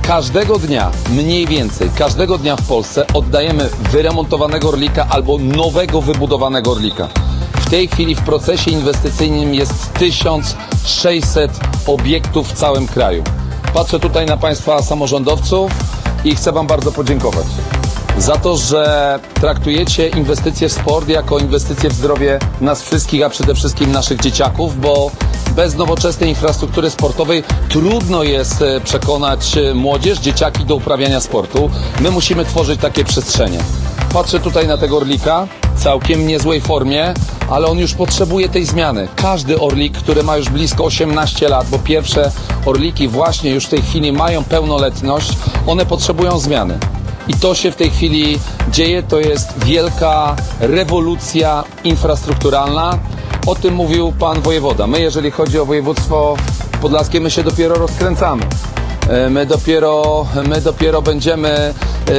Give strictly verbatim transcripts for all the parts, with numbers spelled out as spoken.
Każdego dnia, mniej więcej, każdego dnia w Polsce oddajemy wyremontowanego Orlika albo nowego, wybudowanego Orlika. W tej chwili w procesie inwestycyjnym jest tysiąc sześćset obiektów w całym kraju. Patrzę tutaj na Państwa samorządowców i chcę Wam bardzo podziękować za to, że traktujecie inwestycje w sport jako inwestycje w zdrowie nas wszystkich, a przede wszystkim naszych dzieciaków, bo bez nowoczesnej infrastruktury sportowej trudno jest przekonać młodzież, dzieciaki do uprawiania sportu. My musimy tworzyć takie przestrzenie. Patrzę tutaj na tego Orlika, w całkiem niezłej formie, ale on już potrzebuje tej zmiany. Każdy Orlik, który ma już blisko osiemnaście lat, bo pierwsze Orliki właśnie już w tej chwili mają pełnoletność, one potrzebują zmiany. I to się w tej chwili dzieje, to jest wielka rewolucja infrastrukturalna. O tym mówił pan wojewoda. My, jeżeli chodzi o województwo podlaskie, my się dopiero rozkręcamy. My dopiero, my dopiero będziemy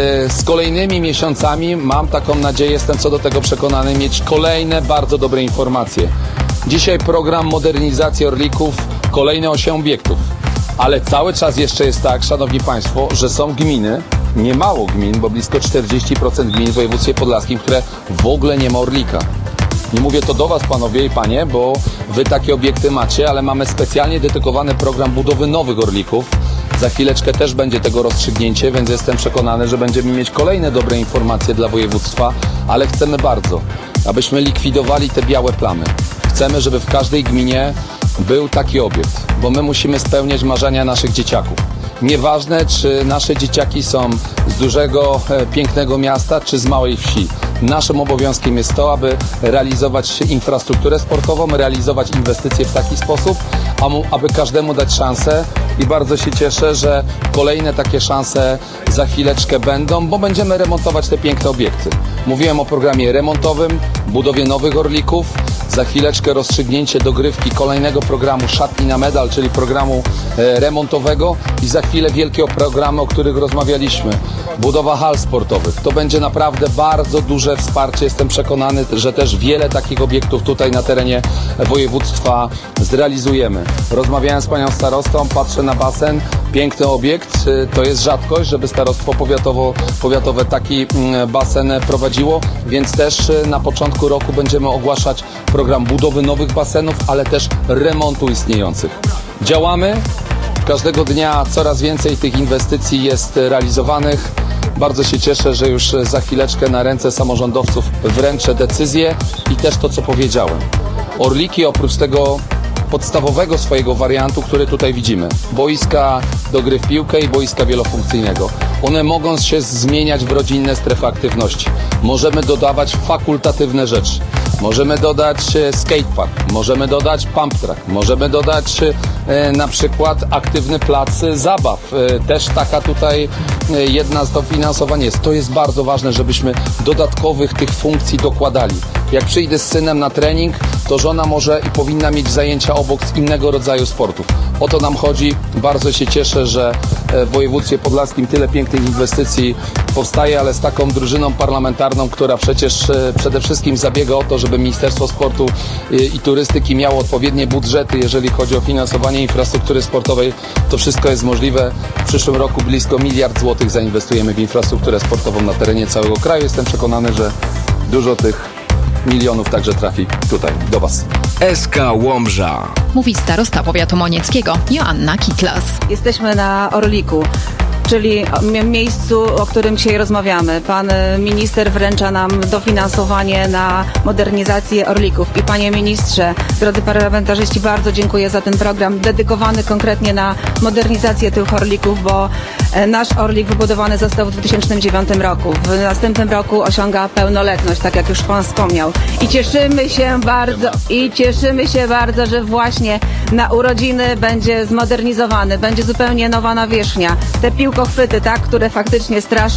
z kolejnymi miesiącami, mam taką nadzieję, jestem co do tego przekonany, mieć kolejne bardzo dobre informacje. Dzisiaj program modernizacji Orlików, kolejne osiem obiektów. Ale cały czas jeszcze jest tak, szanowni państwo, że są gminy, nie mało gmin, bo blisko czterdzieści procent gmin w województwie podlaskim, które w ogóle nie ma Orlika. Nie mówię to do Was, panowie i panie, bo Wy takie obiekty macie, ale mamy specjalnie dedykowany program budowy nowych Orlików. Za chwileczkę też będzie tego rozstrzygnięcie, więc jestem przekonany, że będziemy mieć kolejne dobre informacje dla województwa, ale chcemy bardzo, abyśmy likwidowali te białe plamy. Chcemy, żeby w każdej gminie był taki obiekt, bo my musimy spełniać marzenia naszych dzieciaków. Nieważne, czy nasze dzieciaki są z dużego, pięknego miasta, czy z małej wsi. Naszym obowiązkiem jest to, aby realizować infrastrukturę sportową, realizować inwestycje w taki sposób, aby każdemu dać szansę i bardzo się cieszę, że kolejne takie szanse za chwileczkę będą, bo będziemy remontować te piękne obiekty. Mówiłem o programie remontowym, budowie nowych Orlików, za chwileczkę rozstrzygnięcie dogrywki kolejnego programu Szatni na medal, czyli programu e, remontowego i za chwilę wielkiego programu, o których rozmawialiśmy. Budowa hal sportowych. To będzie naprawdę bardzo duże wsparcie. Jestem przekonany, że też wiele takich obiektów tutaj na terenie województwa zrealizujemy. Rozmawiałem z panią starostą, patrzę na basen. Piękny obiekt. To jest rzadkość, żeby starostwo powiatowo, powiatowe taki basen prowadziło, więc też na początku roku będziemy ogłaszać program budowy nowych basenów, ale też remontu istniejących. Działamy. Każdego dnia coraz więcej tych inwestycji jest realizowanych. Bardzo się cieszę, że już za chwileczkę na ręce samorządowców wręczę decyzję i też to, co powiedziałem. Orliki oprócz tego podstawowego swojego wariantu, który tutaj widzimy, boiska do gry w piłkę i boiska wielofunkcyjnego. One mogą się zmieniać w rodzinne strefy aktywności. Możemy dodawać fakultatywne rzeczy. Możemy dodać skatepark, możemy dodać pump track, możemy dodać e, na przykład aktywny plac zabaw. E, też taka tutaj e, jedna z dofinansowań jest. To jest bardzo ważne, żebyśmy dodatkowych tych funkcji dokładali. Jak przyjdę z synem na trening, to żona może i powinna mieć zajęcia obok z innego rodzaju sportów. O to nam chodzi. Bardzo się cieszę, że w województwie podlaskim tyle pięknych inwestycji powstaje, ale z taką drużyną parlamentarną, która przecież przede wszystkim zabiega o to, żeby Ministerstwo Sportu i Turystyki miało odpowiednie budżety, jeżeli chodzi o finansowanie infrastruktury sportowej. To wszystko jest możliwe. W przyszłym roku blisko miliard złotych zainwestujemy w infrastrukturę sportową na terenie całego kraju. Jestem przekonany, że dużo tych milionów także trafi tutaj, do Was. S K Łomża. Mówi starosta powiatu monieckiego Joanna Kitlas. Jesteśmy na Orliku, czyli miejscu, o którym dzisiaj rozmawiamy. Pan minister wręcza nam dofinansowanie na modernizację Orlików. I panie ministrze, drodzy parlamentarzyści, bardzo dziękuję za ten program dedykowany konkretnie na modernizację tych Orlików, bo nasz Orlik wybudowany został w dwa tysiące dziewiątym roku. W następnym roku osiąga pełnoletność, tak jak już pan wspomniał. I cieszymy się bardzo, i cieszymy się bardzo, że właśnie na urodziny będzie zmodernizowany, będzie zupełnie nowa nawierzchnia. Te piłkochwyty, tak, które faktycznie straszą,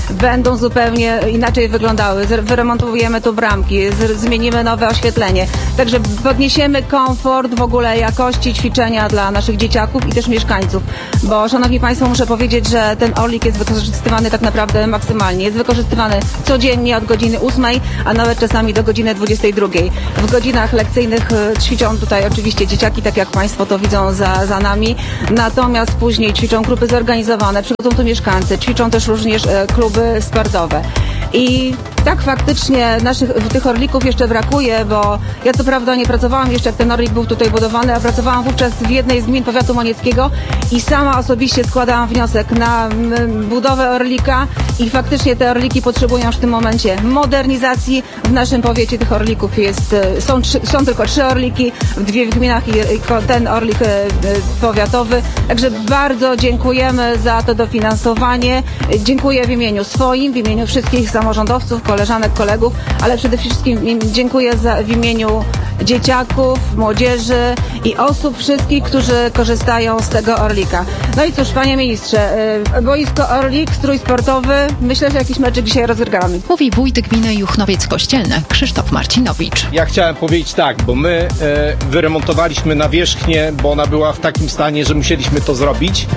będą zupełnie inaczej wyglądały. Wyremontujemy tu bramki, zmienimy nowe oświetlenie. Także podniesiemy komfort w ogóle jakości ćwiczenia dla naszych dzieciaków i też mieszkańców. Bo, szanowni państwo, muszę powiedzieć, że ten Orlik jest wykorzystywany tak naprawdę maksymalnie. Jest wykorzystywany codziennie od godziny ósmej, a nawet czasami do godziny dwudziestej drugiej. W godzinach lekcyjnych ćwiczą tutaj oczywiście dzieciaki, tak jak państwo to widzą za, za nami. Natomiast później ćwiczą grupy zorganizowane, przychodzą tu mieszkańcy, ćwiczą też również e, kluby sportowe. I tak faktycznie naszych tych Orlików jeszcze brakuje, bo ja co prawda nie pracowałam jeszcze, jak ten Orlik był tutaj budowany, a pracowałam wówczas w jednej z gmin powiatu monieckiego i sama osobiście składałam wniosek na budowę Orlika i faktycznie te Orliki potrzebują już w tym momencie modernizacji. W naszym powiecie tych Orlików jest, są, trzy, są tylko trzy Orliki, w dwie w gminach i, i ten Orlik powiatowy. Także bardzo dziękujemy za to dofinansowanie. Dziękuję w imieniu swoim, w imieniu wszystkich samorządowców, koleżanek, kolegów, ale przede wszystkim dziękuję za, w imieniu dzieciaków, młodzieży i osób wszystkich, którzy korzystają z tego Orlika. No i cóż, panie ministrze, boisko Orlik, strój sportowy, myślę, że jakiś meczek dzisiaj rozgramy. Mówi wójt gminy Juchnowiec-Kościelny Krzysztof Marcinowicz. Ja chciałem powiedzieć tak, bo my e, wyremontowaliśmy nawierzchnię, bo ona była w takim stanie, że musieliśmy to zrobić.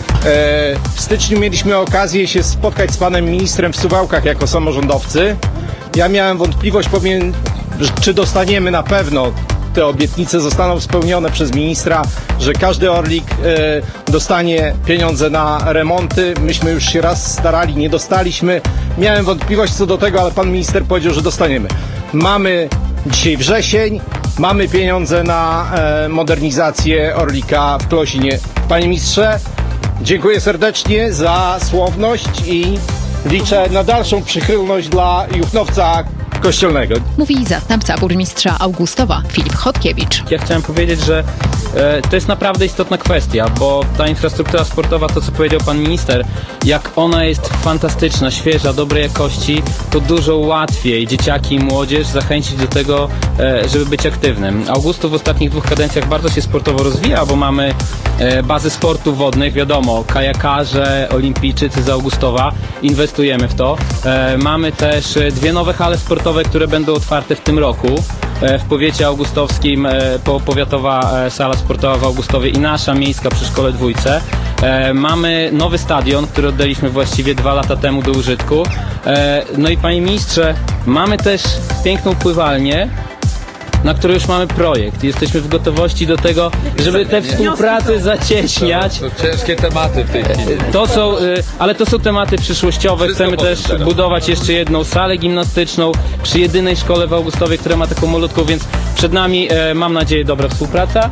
W styczniu mieliśmy okazję się spotkać z panem ministrem w Suwałkach jako samorządowcy. Ja miałem wątpliwość, powiem, czy dostaniemy na pewno, te obietnice zostaną spełnione przez ministra, że każdy Orlik e, dostanie pieniądze na remonty. Myśmy już się raz starali, nie dostaliśmy. Miałem wątpliwość co do tego, ale pan minister powiedział, że dostaniemy. Mamy dzisiaj wrzesień, mamy pieniądze na e, modernizację Orlika w Klosinie. Panie ministrze, dziękuję serdecznie za słowność i liczę na dalszą przychylność dla Juchnowca Kościelnego. Mówi zastępca burmistrza Augustowa Filip Chodkiewicz. Ja chciałem powiedzieć, że e, to jest naprawdę istotna kwestia, bo ta infrastruktura sportowa, to co powiedział pan minister, jak ona jest fantastyczna, świeża, dobrej jakości, to dużo łatwiej dzieciaki i młodzież zachęcić do tego, e, żeby być aktywnym. Augustów w ostatnich dwóch kadencjach bardzo się sportowo rozwija, bo mamy e, bazy sportów wodnych, wiadomo, kajakarze, olimpijczycy z Augustowa, inwestujemy w to. E, mamy też dwie nowe hale sportowe, które będą otwarte w tym roku. W powiecie augustowskim powiatowa sala sportowa w Augustowie i nasza miejska przy Szkole Dwójce. Mamy nowy stadion, który oddaliśmy właściwie dwa lata temu do użytku. No i panie ministrze, mamy też piękną pływalnię, na której już mamy projekt. Jesteśmy w gotowości do tego, żeby te współprace zacieśniać. To, to ciężkie tematy w tej chwili. To są, ale to są tematy przyszłościowe. Wszystko Chcemy też teraz. budować jeszcze jedną salę gimnastyczną przy jedynej szkole w Augustowie, która ma taką malutką, więc przed nami, mam nadzieję, dobra współpraca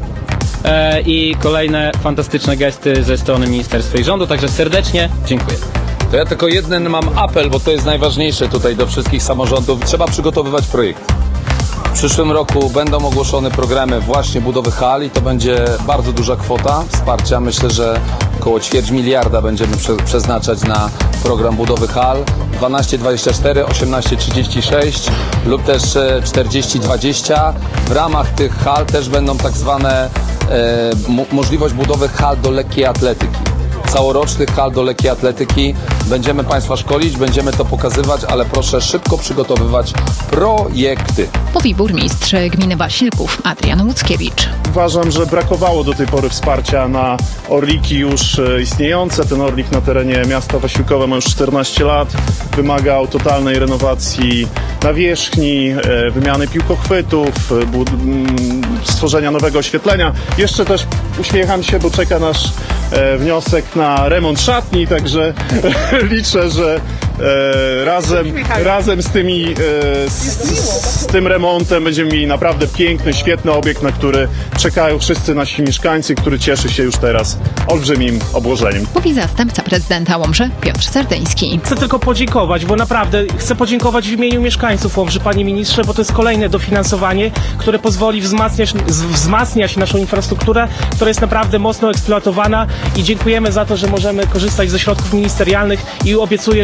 i kolejne fantastyczne gesty ze strony ministerstwa i rządu. Także serdecznie dziękuję. To ja tylko jeden mam apel, bo to jest najważniejsze tutaj do wszystkich samorządów. Trzeba przygotowywać projekt. W przyszłym roku będą ogłoszone programy właśnie budowy hal i to będzie bardzo duża kwota wsparcia. Myślę, że około ćwierć miliarda będziemy prze, przeznaczać na program budowy hal. dwanaście dwadzieścia cztery, osiemnaście trzydzieści sześć lub też czterdzieści dwadzieścia. W ramach tych hal też będą tak zwane e, mo- możliwość budowy hal do lekkiej atletyki. Całorocznych hal do lekkiej atletyki. Będziemy Państwa szkolić, będziemy to pokazywać, ale proszę szybko przygotowywać projekty. Mówi burmistrz gminy Wasilków Adrian Łuckiewicz. Uważam, że brakowało do tej pory wsparcia na Orliki już istniejące. Ten Orlik na terenie miasta Wasilkowa ma już czternaście lat. Wymagał totalnej renowacji nawierzchni, wymiany piłkochwytów, stworzenia nowego oświetlenia. Jeszcze też uśmiecham się, bo czeka nasz wniosek na remont szatni, także liczę, że e, razem, razem z, tymi, e, z, z tym remontem będziemy mieli naprawdę piękny, świetny obiekt, na który czekają wszyscy nasi mieszkańcy, który cieszy się już teraz olbrzymim obłożeniem. Mówi zastępca prezydenta Łomży Piotr Serdyński. Chcę tylko podziękować, bo naprawdę chcę podziękować w imieniu mieszkańców Łomży, panie ministrze, bo to jest kolejne dofinansowanie, które pozwoli wzmacniać, wzmacniać naszą infrastrukturę, która jest naprawdę mocno eksploatowana i dziękujemy za to, że możemy korzystać ze środków ministerialnych i obiecuję, że będziemy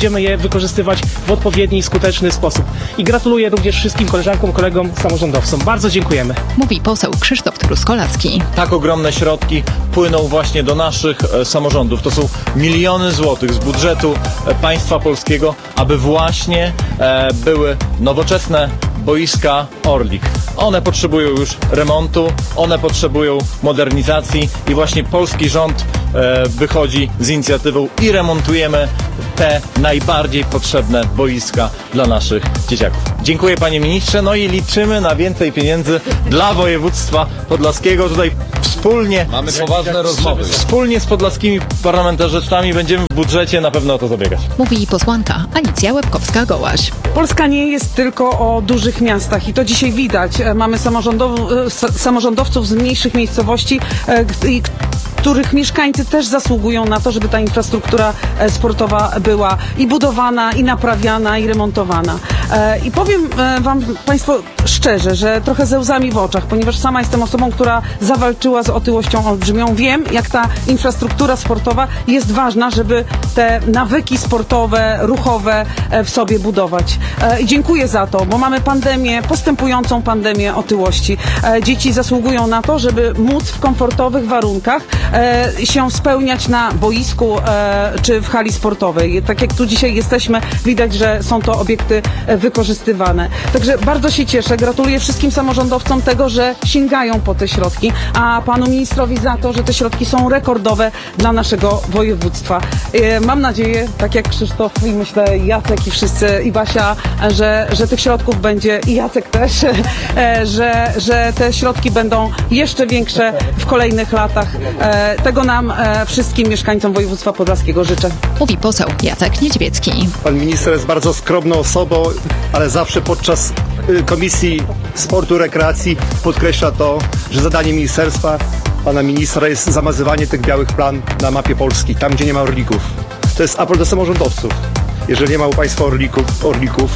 będziemy je wykorzystywać w odpowiedni i skuteczny sposób. I gratuluję również wszystkim koleżankom, kolegom, samorządowcom. Bardzo dziękujemy. Mówi poseł Krzysztof Truskolaski. Tak ogromne środki płyną właśnie do naszych e, samorządów. To są miliony złotych z budżetu e, państwa polskiego, aby właśnie e, były nowoczesne boiska Orlik. One potrzebują już remontu, one potrzebują modernizacji i właśnie polski rząd e, wychodzi z inicjatywą i remontujemy te najbardziej potrzebne boiska dla naszych dzieciaków. Dziękuję panie ministrze, no i liczymy na więcej pieniędzy dla województwa podlaskiego. Tutaj wspólnie Mamy poważne rozmowy. Wspólnie z podlaskimi parlamentarzystami będziemy w budżecie na pewno o to zabiegać. Mówi posłanka Alicja Łebkowska-Gołaś. Polska nie jest tylko o dużych miastach i to dzisiaj widać. E, Mamy samorządow- e, s- samorządowców z mniejszych miejscowości, e, k- i których mieszkańcy też zasługują na to, żeby ta infrastruktura e, sportowa była i budowana, i naprawiana, i remontowana. E, I powiem e, wam państwo szczerze, że trochę ze łzami w oczach, ponieważ sama jestem osobą, która zawalczyła z otyłością olbrzymią. Wiem, jak ta infrastruktura sportowa jest ważna, żeby te nawyki sportowe, ruchowe e, w sobie budować. E, I dziękuję za to, bo mamy pandemię, postępującą pandemię otyłości. E, Dzieci zasługują na to, żeby móc w komfortowych warunkach e, się spełniać na boisku e, czy w hali sportowej. Tak jak tu dzisiaj jesteśmy, widać, że są to obiekty e, wykorzystywane. Także bardzo się cieszę. Gratuluję wszystkim samorządowcom tego, że sięgają po te środki, a panu ministrowi za to, że te środki są rekordowe dla naszego województwa. E, Mam nadzieję, tak jak Krzysztof i myślę Jacek i wszyscy i Basia, że, że tych środków będzie i Jacek też, e, że, że te środki będą jeszcze większe w kolejnych latach. E, Tego nam e, wszystkim mieszkańcom województwa podlaskiego życzę. Mówi poseł Jacek Niedźwiecki. Pan minister jest bardzo skromną osobą, ale zawsze podczas y, Komisji Sportu i Rekreacji podkreśla to, że zadaniem ministerstwa, pana ministra jest zamazywanie tych białych plam na mapie Polski, tam gdzie nie ma orlików. To jest apel do samorządowców. Jeżeli nie ma u państwa orlików, orlików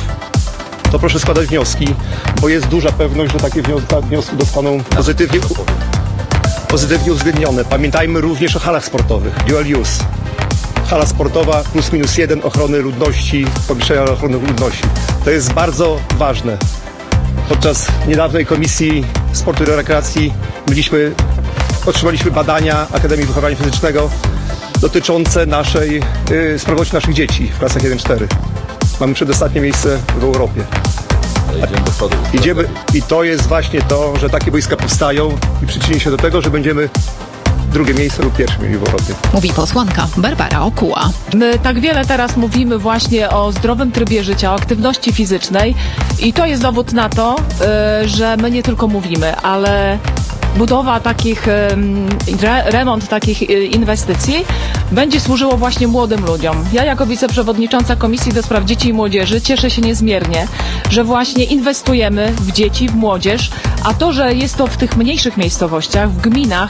to proszę składać wnioski, bo jest duża pewność, że takie wnioski, wnioski zostaną pozytywnie, pozytywnie uwzględnione. Pamiętajmy również o halach sportowych, dual use. Hala sportowa plus minus jeden ochrony ludności, pomieszczenia ochrony ludności. To jest bardzo ważne. Podczas niedawnej Komisji Sportu i Rekreacji byliśmy, otrzymaliśmy badania Akademii Wychowania Fizycznego dotyczące naszej, yy, sprawności naszych dzieci w klasach jeden cztery. Mamy przedostatnie miejsce w Europie. Idziemy, i to jest właśnie to, że takie boiska powstają i przyczyni się do tego, że będziemy drugie miejsce lub pierwsze mieli w Europie. Mówi posłanka Barbara Okuła. My tak wiele teraz mówimy właśnie o zdrowym trybie życia, o aktywności fizycznej i to jest dowód na to, y, że my nie tylko mówimy, ale budowa takich, re, remont takich inwestycji będzie służyło właśnie młodym ludziom. Ja jako wiceprzewodnicząca Komisji do Spraw Dzieci i Młodzieży cieszę się niezmiernie, że właśnie inwestujemy w dzieci, w młodzież, a to, że jest to w tych mniejszych miejscowościach, w gminach,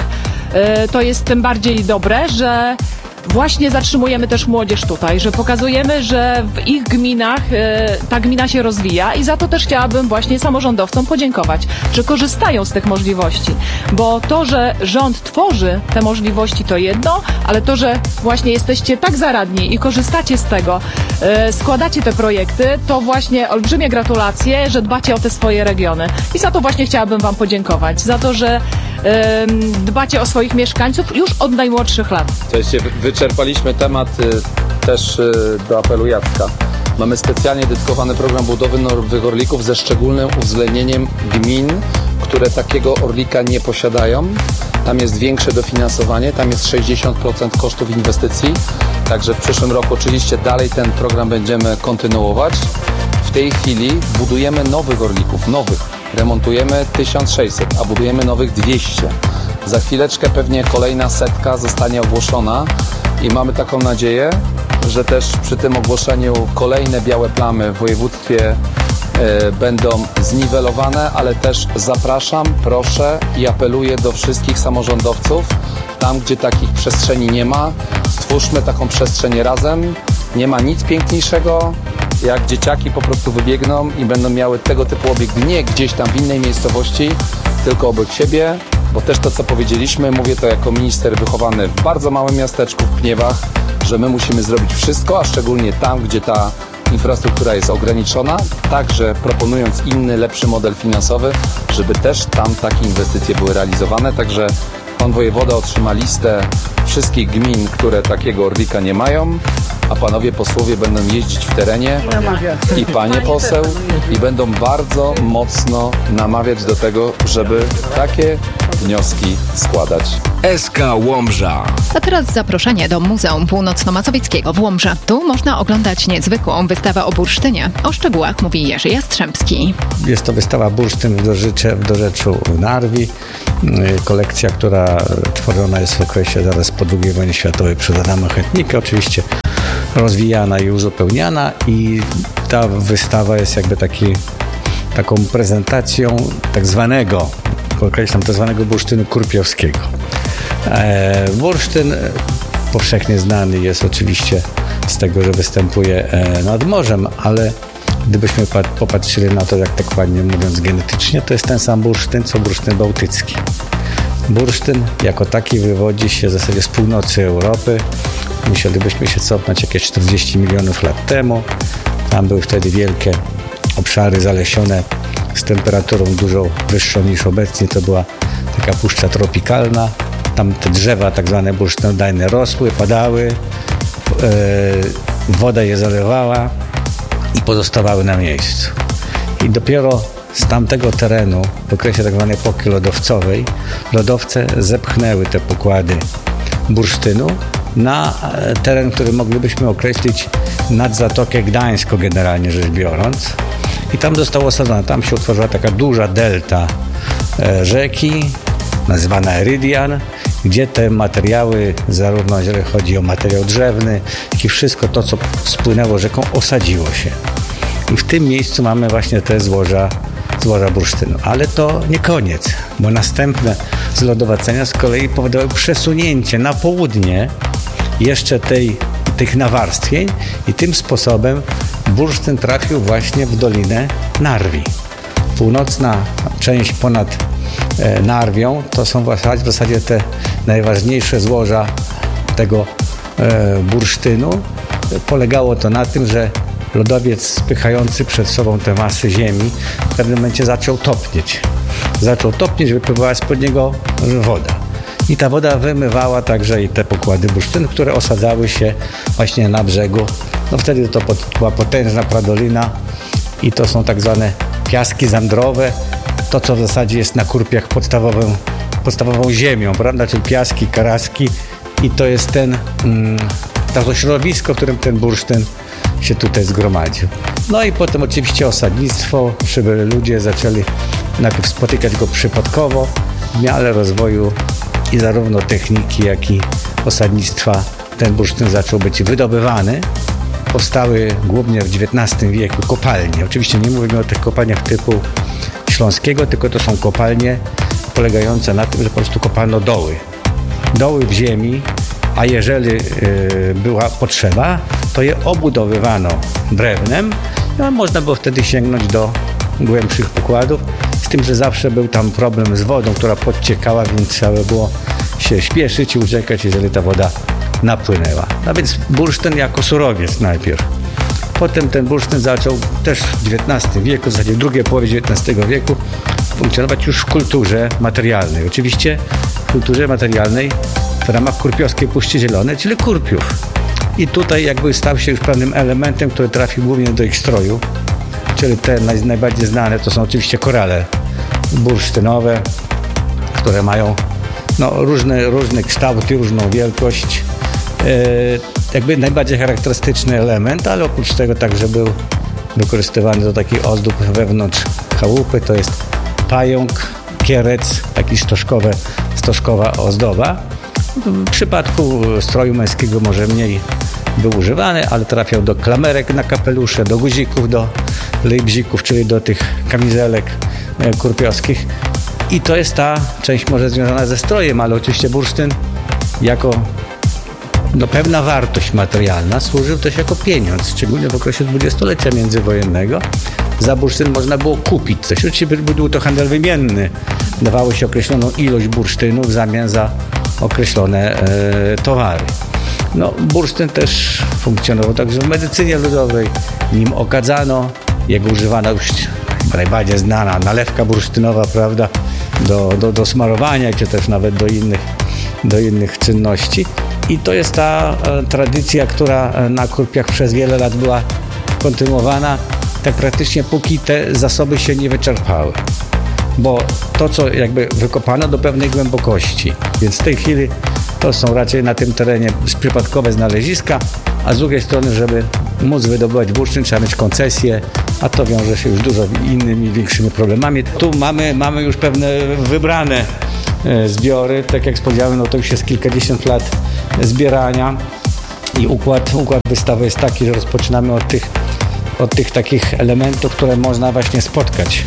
to jest tym bardziej dobre, że właśnie zatrzymujemy też młodzież tutaj, że pokazujemy, że w ich gminach e, ta gmina się rozwija i za to też chciałabym właśnie samorządowcom podziękować, że korzystają z tych możliwości, bo to, że rząd tworzy te możliwości to jedno, ale to, że właśnie jesteście tak zaradni i korzystacie z tego, e, składacie te projekty, to właśnie olbrzymie gratulacje, że dbacie o te swoje regiony i za to właśnie chciałabym wam podziękować, za to, że e, dbacie o swoich mieszkańców już od najmłodszych lat. Cześć, wyczerpaliśmy temat y, też y, do apelu Jacka. Mamy specjalnie dedykowany program budowy nowych orlików ze szczególnym uwzględnieniem gmin, które takiego orlika nie posiadają. Tam jest większe dofinansowanie, tam jest sześćdziesiąt procent kosztów inwestycji. Także w przyszłym roku oczywiście dalej ten program będziemy kontynuować. W tej chwili budujemy nowych orlików, nowych. Remontujemy tysiąc sześćset, a budujemy nowych dwieście. Za chwileczkę pewnie kolejna setka zostanie ogłoszona i mamy taką nadzieję, że też przy tym ogłoszeniu kolejne białe plamy w województwie e, będą zniwelowane, ale też zapraszam, proszę i apeluję do wszystkich samorządowców, tam gdzie takich przestrzeni nie ma, stwórzmy taką przestrzeń razem. Nie ma nic piękniejszego, jak dzieciaki po prostu wybiegną i będą miały tego typu obiekt nie gdzieś tam w innej miejscowości, tylko obok siebie. Bo też to, co powiedzieliśmy, mówię to jako minister wychowany w bardzo małym miasteczku w Pniewach, że my musimy zrobić wszystko, a szczególnie tam, gdzie ta infrastruktura jest ograniczona, także proponując inny, lepszy model finansowy, żeby też tam takie inwestycje były realizowane. Także pan wojewoda otrzyma listę wszystkich gmin, które takiego orlika nie mają, a panowie posłowie będą jeździć w terenie i panie poseł i będą bardzo mocno namawiać do tego, żeby takie wnioski składać. S K Łomża. A teraz zaproszenie do Muzeum Północno-Mazowieckiego w Łomży. Tu można oglądać niezwykłą wystawę o bursztynie. O szczegółach mówi Jerzy Jastrzębski. Jest to wystawa Bursztyn w Dorzycze, w Dorzeczu Narwi. Kolekcja, która tworzona jest w okresie zaraz po drugiej wojnie światowej przez Adama Chętnika. Oczywiście rozwijana i uzupełniana i ta wystawa jest jakby taki, taką prezentacją tak zwanego, określam, tak zwanego bursztynu kurpiowskiego. E, bursztyn powszechnie znany jest oczywiście z tego, że występuje e, nad morzem, ale gdybyśmy popatrzyli na to, jak tak ładnie mówiąc genetycznie, to jest ten sam bursztyn, co bursztyn bałtycki. Bursztyn jako taki wywodzi się w zasadzie z północy Europy. Musielibyśmy się cofnąć jakieś czterdzieści milionów lat temu. Tam były wtedy wielkie obszary zalesione z temperaturą dużo wyższą niż obecnie. To była taka puszcza tropikalna. Tam te drzewa tak zwane bursztynodajne rosły, padały, yy, woda je zalewała i pozostawały na miejscu. I dopiero z tamtego terenu, w okresie tak zwanej epoki lodowcowej, lodowce zepchnęły te pokłady bursztynu na teren, który moglibyśmy określić nad Zatokę Gdańską generalnie rzecz biorąc. I tam zostało osadzone. Tam się utworzyła taka duża delta rzeki, nazywana Erydian, gdzie te materiały, zarówno jeżeli chodzi o materiał drzewny, jak i wszystko to, co spłynęło rzeką, osadziło się. I w tym miejscu mamy właśnie te złoża, złoża bursztynu. Ale to nie koniec, bo następne zlodowacenia z kolei powodowały przesunięcie na południe jeszcze tej, tych nawarstwień i tym sposobem bursztyn trafił właśnie w Dolinę Narwi. Północna część ponad e, Narwią to są w zasadzie te najważniejsze złoża tego e, bursztynu. Polegało to na tym, że lodowiec spychający przed sobą te masy ziemi w pewnym momencie zaczął topnieć. Zaczął topnieć, wypływała spod niego woda. I ta woda wymywała także i te pokłady bursztynu, które osadzały się właśnie na brzegu. No wtedy to była potężna pradolina i to są tak zwane piaski zandrowe. To, co w zasadzie jest na Kurpiach podstawową, podstawową ziemią, prawda? Czyli piaski, karaski i to jest ten, mm, to środowisko, w którym ten bursztyn się tutaj zgromadził. No i potem oczywiście osadnictwo, przybyli ludzie zaczęli najpierw spotykać go przypadkowo, w miarę rozwoju i zarówno techniki, jak i osadnictwa ten bursztyn zaczął być wydobywany. Powstały głównie w dziewiętnastym wieku kopalnie. Oczywiście nie mówimy o tych kopalniach typu śląskiego, tylko to są kopalnie polegające na tym, że po prostu kopano doły. Doły w ziemi, a jeżeli yy, była potrzeba, to je obudowywano drewnem. No, można było wtedy sięgnąć do głębszych pokładów, z tym, że zawsze był tam problem z wodą, która podciekała, więc trzeba było się śpieszyć i uciekać, jeżeli ta woda napłynęła. No więc bursztyn jako surowiec najpierw. Potem ten bursztyn zaczął też w dziewiętnastym wieku, w zasadzie w drugiej połowie dziewiętnastego wieku funkcjonować już w kulturze materialnej. Oczywiście w kulturze materialnej w ramach Kurpiowskiej Puszczy Zielonej, czyli Kurpiów. I tutaj jakby stał się już pewnym elementem, który trafił głównie do ich stroju, czyli te naj, najbardziej znane to są oczywiście korale bursztynowe, które mają no, różne, różne kształty, różną wielkość. E, jakby najbardziej charakterystyczny element, ale oprócz tego także był wykorzystywany do takich ozdób wewnątrz chałupy, to jest pająk, kierec, taki stożkowe, stożkowa ozdoba. W przypadku stroju męskiego może mniej był używany, ale trafiał do klamerek na kapelusze, do guzików, do lejbzików, czyli do tych kamizelek kurpiowskich. I to jest ta część może związana ze strojem, ale oczywiście bursztyn jako no, pewna wartość materialna służył też jako pieniądz, szczególnie w okresie dwudziestolecia międzywojennego. Za bursztyn można było kupić coś. Oczywiście był to handel wymienny. Dawało się określoną ilość bursztynu w zamian za określone e, towary. No, bursztyn też funkcjonował także w medycynie ludowej. Nim okadzano, jego używana już najbardziej znana nalewka bursztynowa, prawda, do, do, do smarowania, czy też nawet do innych, do innych czynności. I to jest ta e, tradycja, która na Kurpiach przez wiele lat była kontynuowana, tak praktycznie póki te zasoby się nie wyczerpały. Bo to, co jakby wykopano do pewnej głębokości, więc w tej chwili to są raczej na tym terenie przypadkowe znaleziska, a z drugiej strony, żeby móc wydobywać bursztyn, trzeba mieć koncesję, a to wiąże się już dużo innymi, większymi problemami. Tu mamy, mamy już pewne wybrane e, zbiory, tak jak powiedziałem, no to już jest kilkadziesiąt lat zbierania i układ, układ wystawy jest taki, że rozpoczynamy od tych, od tych takich elementów, które można właśnie spotkać.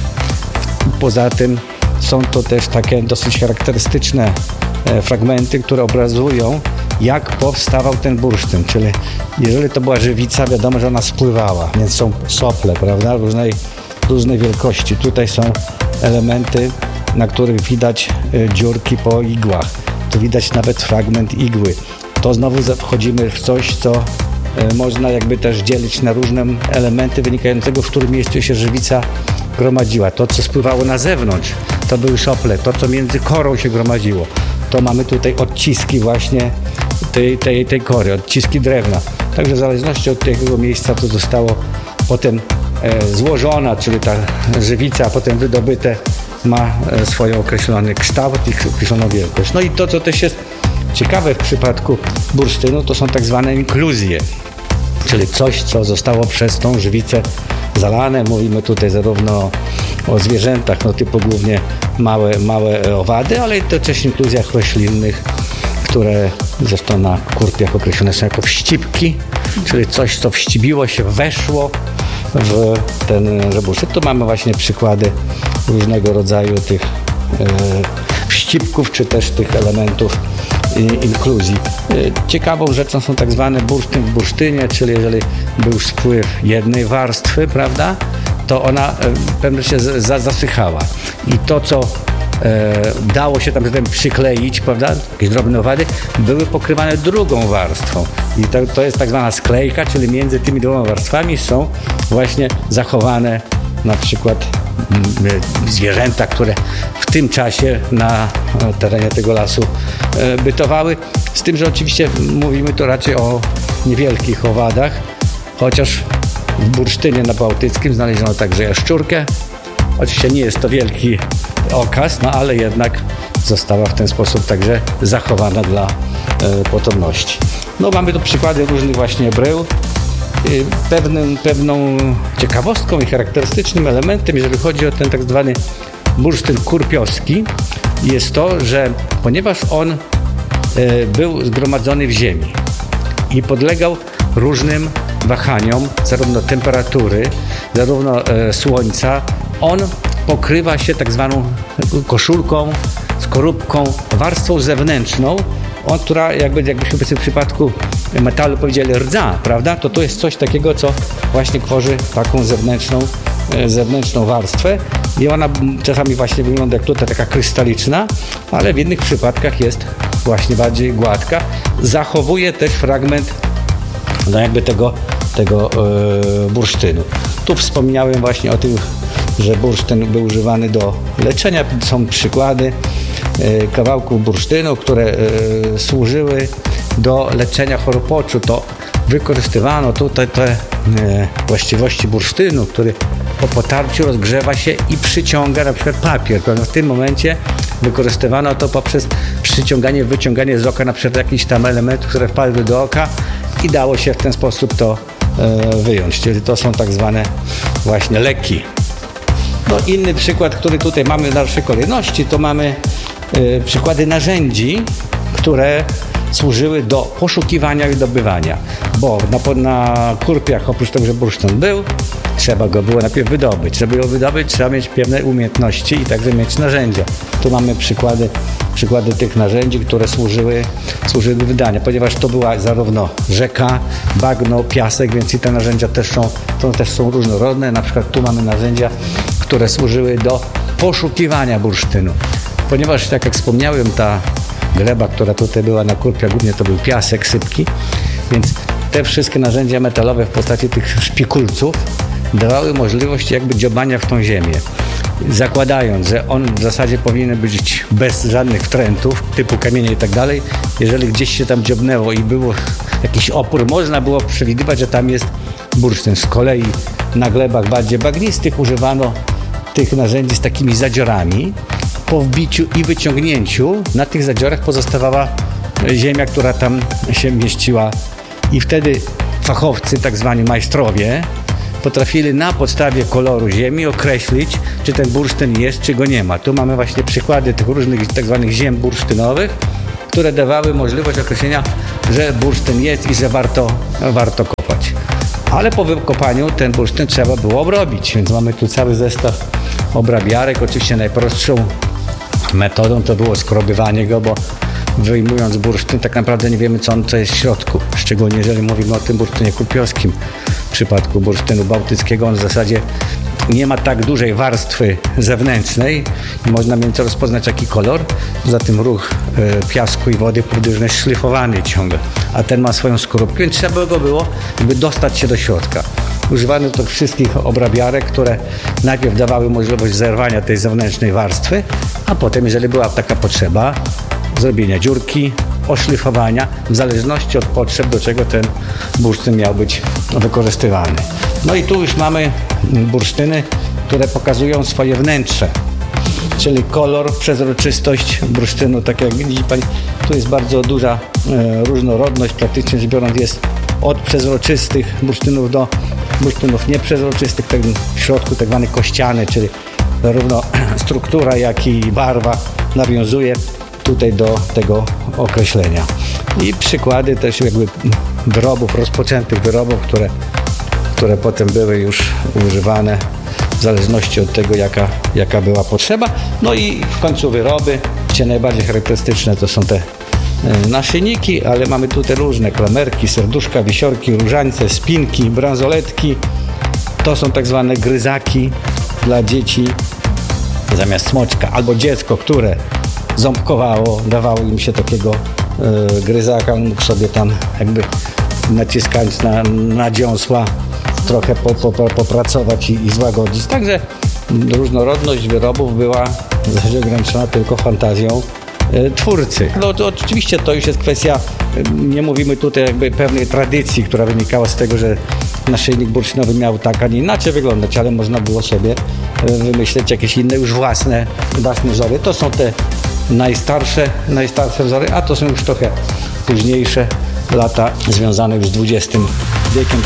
Poza tym są to też takie dosyć charakterystyczne e, fragmenty, które obrazują, jak powstawał ten bursztyn, czyli jeżeli to była żywica, wiadomo, że ona spływała, więc są sople, prawda, różnej, różnej wielkości. Tutaj są elementy, na których widać e, dziurki po igłach. Tu widać nawet fragment igły. To znowu wchodzimy w coś, co e, można jakby też dzielić na różne elementy wynikającego, w którym miejscu się żywica gromadziła. To, co spływało na zewnątrz, to były sople. To, co między korą się gromadziło, to mamy tutaj odciski właśnie tej, tej, tej kory, odciski drewna. Także w zależności od tego miejsca to zostało potem e, złożona, czyli ta żywica, a potem wydobyte ma e, swój określony kształt i określoną wielkość. No i to, co też jest ciekawe w przypadku bursztynu, to są tak zwane inkluzje, czyli coś, co zostało przez tą żywicę zalane. Mówimy tutaj zarówno o zwierzętach, no typu głównie małe, małe owady, ale to też inkluzjach roślinnych, które zresztą na Kurpiach określone są jako wścibki, czyli coś, co wścibiło się, weszło w ten bursztyn. Tu mamy właśnie przykłady różnego rodzaju tych e, wścibków, czy też tych elementów inkluzji. Ciekawą rzeczą są tak zwane bursztyn w bursztynie, czyli jeżeli był spływ jednej warstwy, prawda, to ona w pewnym się zasychała. I to, co e, dało się tam przykleić, prawda, jakieś drobne owady, były pokrywane drugą warstwą. I to, to jest tak zwana sklejka, czyli między tymi dwoma warstwami są właśnie zachowane na przykład zwierzęta, które w tym czasie na terenie tego lasu bytowały. Z tym, że oczywiście mówimy tu raczej o niewielkich owadach, chociaż w bursztynie na Bałtyckim znaleziono także jaszczurkę. Oczywiście nie jest to wielki okaz, no ale jednak została w ten sposób także zachowana dla potomności. No mamy tu przykłady różnych właśnie brył. Pewnym, pewną ciekawostką i charakterystycznym elementem, jeżeli chodzi o ten tak zwany bursztyn kurpiowski, jest to, że ponieważ on e, był zgromadzony w ziemi i podlegał różnym wahaniom, zarówno temperatury, zarówno e, słońca, on pokrywa się tak zwaną koszulką, skorupką, warstwą zewnętrzną, on, która jakby, jakbyśmy w przypadku metalu powiedzieli rdza, prawda, to to jest coś takiego, co właśnie tworzy taką zewnętrzną, e, zewnętrzną warstwę i ona czasami właśnie wygląda jak tutaj taka krystaliczna, ale w innych przypadkach jest właśnie bardziej gładka. Zachowuje też fragment no jakby tego, tego e, bursztynu. Tu wspomniałem właśnie o tym, że bursztyn był używany do leczenia. Są przykłady e, kawałków bursztynu, które e, służyły do leczenia chorób oczu. To wykorzystywano tutaj te e, właściwości bursztynu, który po potarciu rozgrzewa się i przyciąga na przykład papier. W tym momencie wykorzystywano to poprzez przyciąganie, wyciąganie z oka na przykład jakichś tam elementów, które wpadły do oka i dało się w ten sposób to e, wyjąć. Czyli to są tak zwane właśnie leki. No, inny przykład, który tutaj mamy w dalszej kolejności, to mamy e, przykłady narzędzi, które służyły do poszukiwania i dobywania, bo na, na Kurpiach oprócz tego, że bursztyn był, trzeba go było najpierw wydobyć. Żeby go wydobyć, trzeba mieć pewne umiejętności i także mieć narzędzia. Tu mamy przykłady, przykłady tych narzędzi, które służyły, służyły do wydania, ponieważ to była zarówno rzeka, bagno, piasek, więc i te narzędzia też są, to też są różnorodne. Na przykład tu mamy narzędzia, które służyły do poszukiwania bursztynu. Ponieważ, tak jak wspomniałem, ta gleba, która tutaj była na kurpie, a głównie to był piasek, sypki, więc te wszystkie narzędzia metalowe w postaci tych szpikulców dawały możliwość jakby dziobania w tą ziemię. Zakładając, że on w zasadzie powinien być bez żadnych wtrętów, typu kamienie i tak dalej, jeżeli gdzieś się tam dziobnęło i było jakiś opór, można było przewidywać, że tam jest bursztyn. Z kolei na glebach bardziej bagnistych używano tych narzędzi z takimi zadziorami. Po wbiciu i wyciągnięciu na tych zadziorach pozostawała ziemia, która tam się mieściła i wtedy fachowcy, tak zwani majstrowie, potrafili na podstawie koloru ziemi określić, czy ten bursztyn jest, czy go nie ma. Tu mamy właśnie przykłady tych różnych tak zwanych ziem bursztynowych, które dawały możliwość określenia, że bursztyn jest i że warto, warto kopać. Ale po wykopaniu ten bursztyn trzeba było obrobić, więc mamy tu cały zestaw obrabiarek. Oczywiście najprostszą metodą to było skrobywanie go, bo wyjmując bursztyn tak naprawdę nie wiemy, co on co jest w środku. Szczególnie jeżeli mówimy o tym bursztynie kurpiowskim. W przypadku bursztynu bałtyckiego on w zasadzie nie ma tak dużej warstwy zewnętrznej i można mieć rozpoznać jaki kolor. Poza tym ruch y, piasku i wody powoduje, że jest szlifowany ciągle, a ten ma swoją skorupkę, więc trzeba go było jakby dostać się do środka. Używano to wszystkich obrabiarek, które najpierw dawały możliwość zerwania tej zewnętrznej warstwy, a potem, jeżeli była taka potrzeba, zrobienia dziurki, oszlifowania, w zależności od potrzeb, do czego ten bursztyn miał być wykorzystywany. No i tu już mamy bursztyny, które pokazują swoje wnętrze, czyli kolor, przezroczystość bursztynu. Tak jak widzi Pani, tu jest bardzo duża e, różnorodność, praktycznie rzecz biorąc jest od przezroczystych bursztynów do bursztynów nieprzezroczystych, tak w środku tak zwany kościany, czyli zarówno struktura, jak i barwa nawiązuje tutaj do tego określenia. I przykłady też jakby wyrobów, rozpoczętych wyrobów, które, które potem były już używane w zależności od tego, jaka, jaka była potrzeba. No i w końcu wyroby, gdzie najbardziej charakterystyczne to są te naszyjniki, ale mamy tutaj różne klamerki, serduszka, wisiorki, różańce, spinki, bransoletki. To są tak zwane gryzaki dla dzieci zamiast smoczka, albo dziecko, które ząbkowało, dawało im się takiego y, gryzaka, on mógł sobie tam jakby naciskając na, na dziąsła trochę po, po, po, popracować i, i złagodzić. Także różnorodność wyrobów była w zasadzie ograniczona tylko fantazją y, twórcy. No to oczywiście to już jest kwestia, y, nie mówimy tutaj jakby pewnej tradycji, która wynikała z tego, że naszyjnik bursztynowy miał tak, a nie inaczej wyglądać, ale można było sobie y, wymyśleć jakieś inne już własne, własne wzory. To są te najstarsze, najstarsze wzory, a to są już trochę późniejsze lata związane już z dwudziestym wiekiem.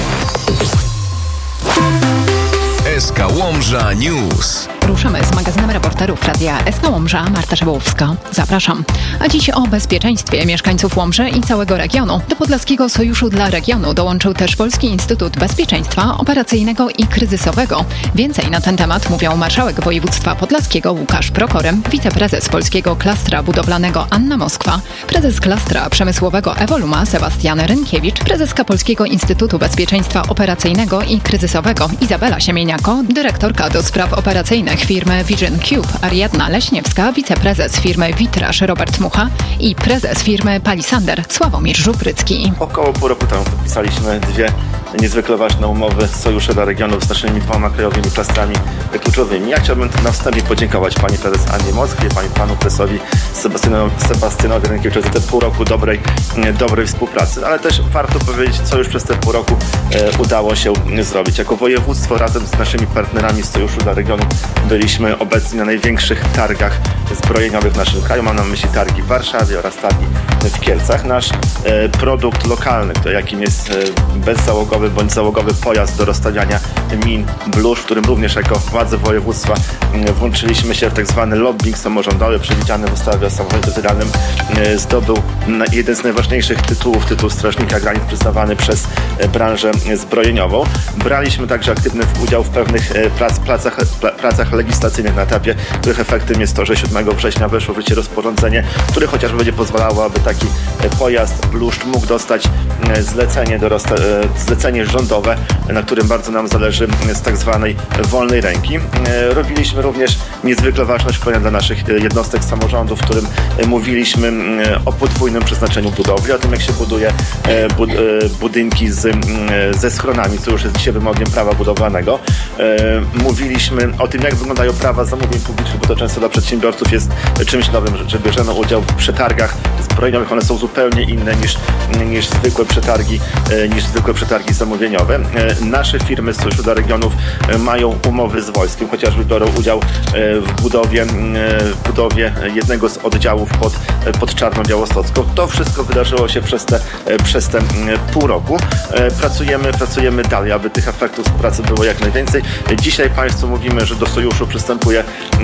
S K Łomża News. Ruszamy z magazynem reporterów Radia S K Łomża. Marta Szabłowska. Zapraszam. A dziś o bezpieczeństwie mieszkańców Łomży i całego regionu. Do Podlaskiego Sojuszu dla Regionu dołączył też Polski Instytut Bezpieczeństwa Operacyjnego i Kryzysowego. Więcej na ten temat mówią marszałek województwa podlaskiego Łukasz Prokorem, wiceprezes Polskiego Klastra Budowlanego Anna Moskwa, prezes Klastra Przemysłowego Evoluma Sebastian Rynkiewicz, prezeska Polskiego Instytutu Bezpieczeństwa Operacyjnego i Kryzysowego Izabela Siemieniako, dyrektorka do spraw operacyjnych firmy Vision Cube Ariadna Leśniewska, wiceprezes firmy Witraż Robert Mucha i prezes firmy Palisander Sławomir Żubrycki. Około pół roku temu podpisaliśmy dwie niezwykle ważne umowy Sojuszu dla Regionu z naszymi dwoma krajowymi klastrami kluczowymi. Ja chciałbym na wstępie podziękować pani prezes Annie Moskwie, pani panu prezesowi Sebastianowi, Sebastianowi Rynkiewiczowi za te pół roku dobrej, dobrej współpracy, ale też warto powiedzieć, co już przez te pół roku e, udało się zrobić. Jako województwo razem z naszymi partnerami z Sojuszu dla Regionu byliśmy obecni na największych targach zbrojeniowych w naszym kraju. Mam na myśli targi w Warszawie oraz targi w Kielcach. Nasz e, produkt lokalny, to jakim jest e, bezzałogowy bądź załogowy pojazd do rozstawiania min blusz, w którym również jako władze województwa e, włączyliśmy się w tak zwany lobbying samorządowy przewidziany w ustawie o samorządzie terytorialnym. E, zdobył na, jeden z najważniejszych tytułów, tytuł Strażnika Granic przyznawany przez e, branżę zbrojeniową. Braliśmy także aktywny udział w pewnych e, prac, pracach, pra, pracach legislacyjnych na etapie, których efektem jest to, że siódmego września weszło w życie rozporządzenie, które chociażby będzie pozwalało, aby taki pojazd bluszcz mógł dostać zlecenie do rozsta- zlecenie połączenie rządowe, na którym bardzo nam zależy z tak zwanej wolnej ręki. Robiliśmy również niezwykle ważne szkolenia dla naszych jednostek samorządów, w którym mówiliśmy o podwójnym przeznaczeniu budowli, o tym, jak się buduje budynki z, ze schronami, co już jest dzisiaj wymogiem prawa budowlanego. Mówiliśmy o tym, jak wyglądają prawa zamówień publicznych, bo to często dla przedsiębiorców jest czymś nowym, że bierzemy udział w przetargach zbrojeniowych. One są zupełnie inne niż, niż zwykłe przetargi, niż zwykłe przetargi zamówieniowe. Nasze firmy z Sojuszu dla Regionów mają umowy z wojskiem, chociażby biorą udział w budowie, w budowie jednego z oddziałów pod, pod Czarną Białostocką. To wszystko wydarzyło się przez te, przez te pół roku. Pracujemy, pracujemy dalej, aby tych efektów pracy było jak najwięcej. Dzisiaj Państwu mówimy, że do Sojuszu przystępuje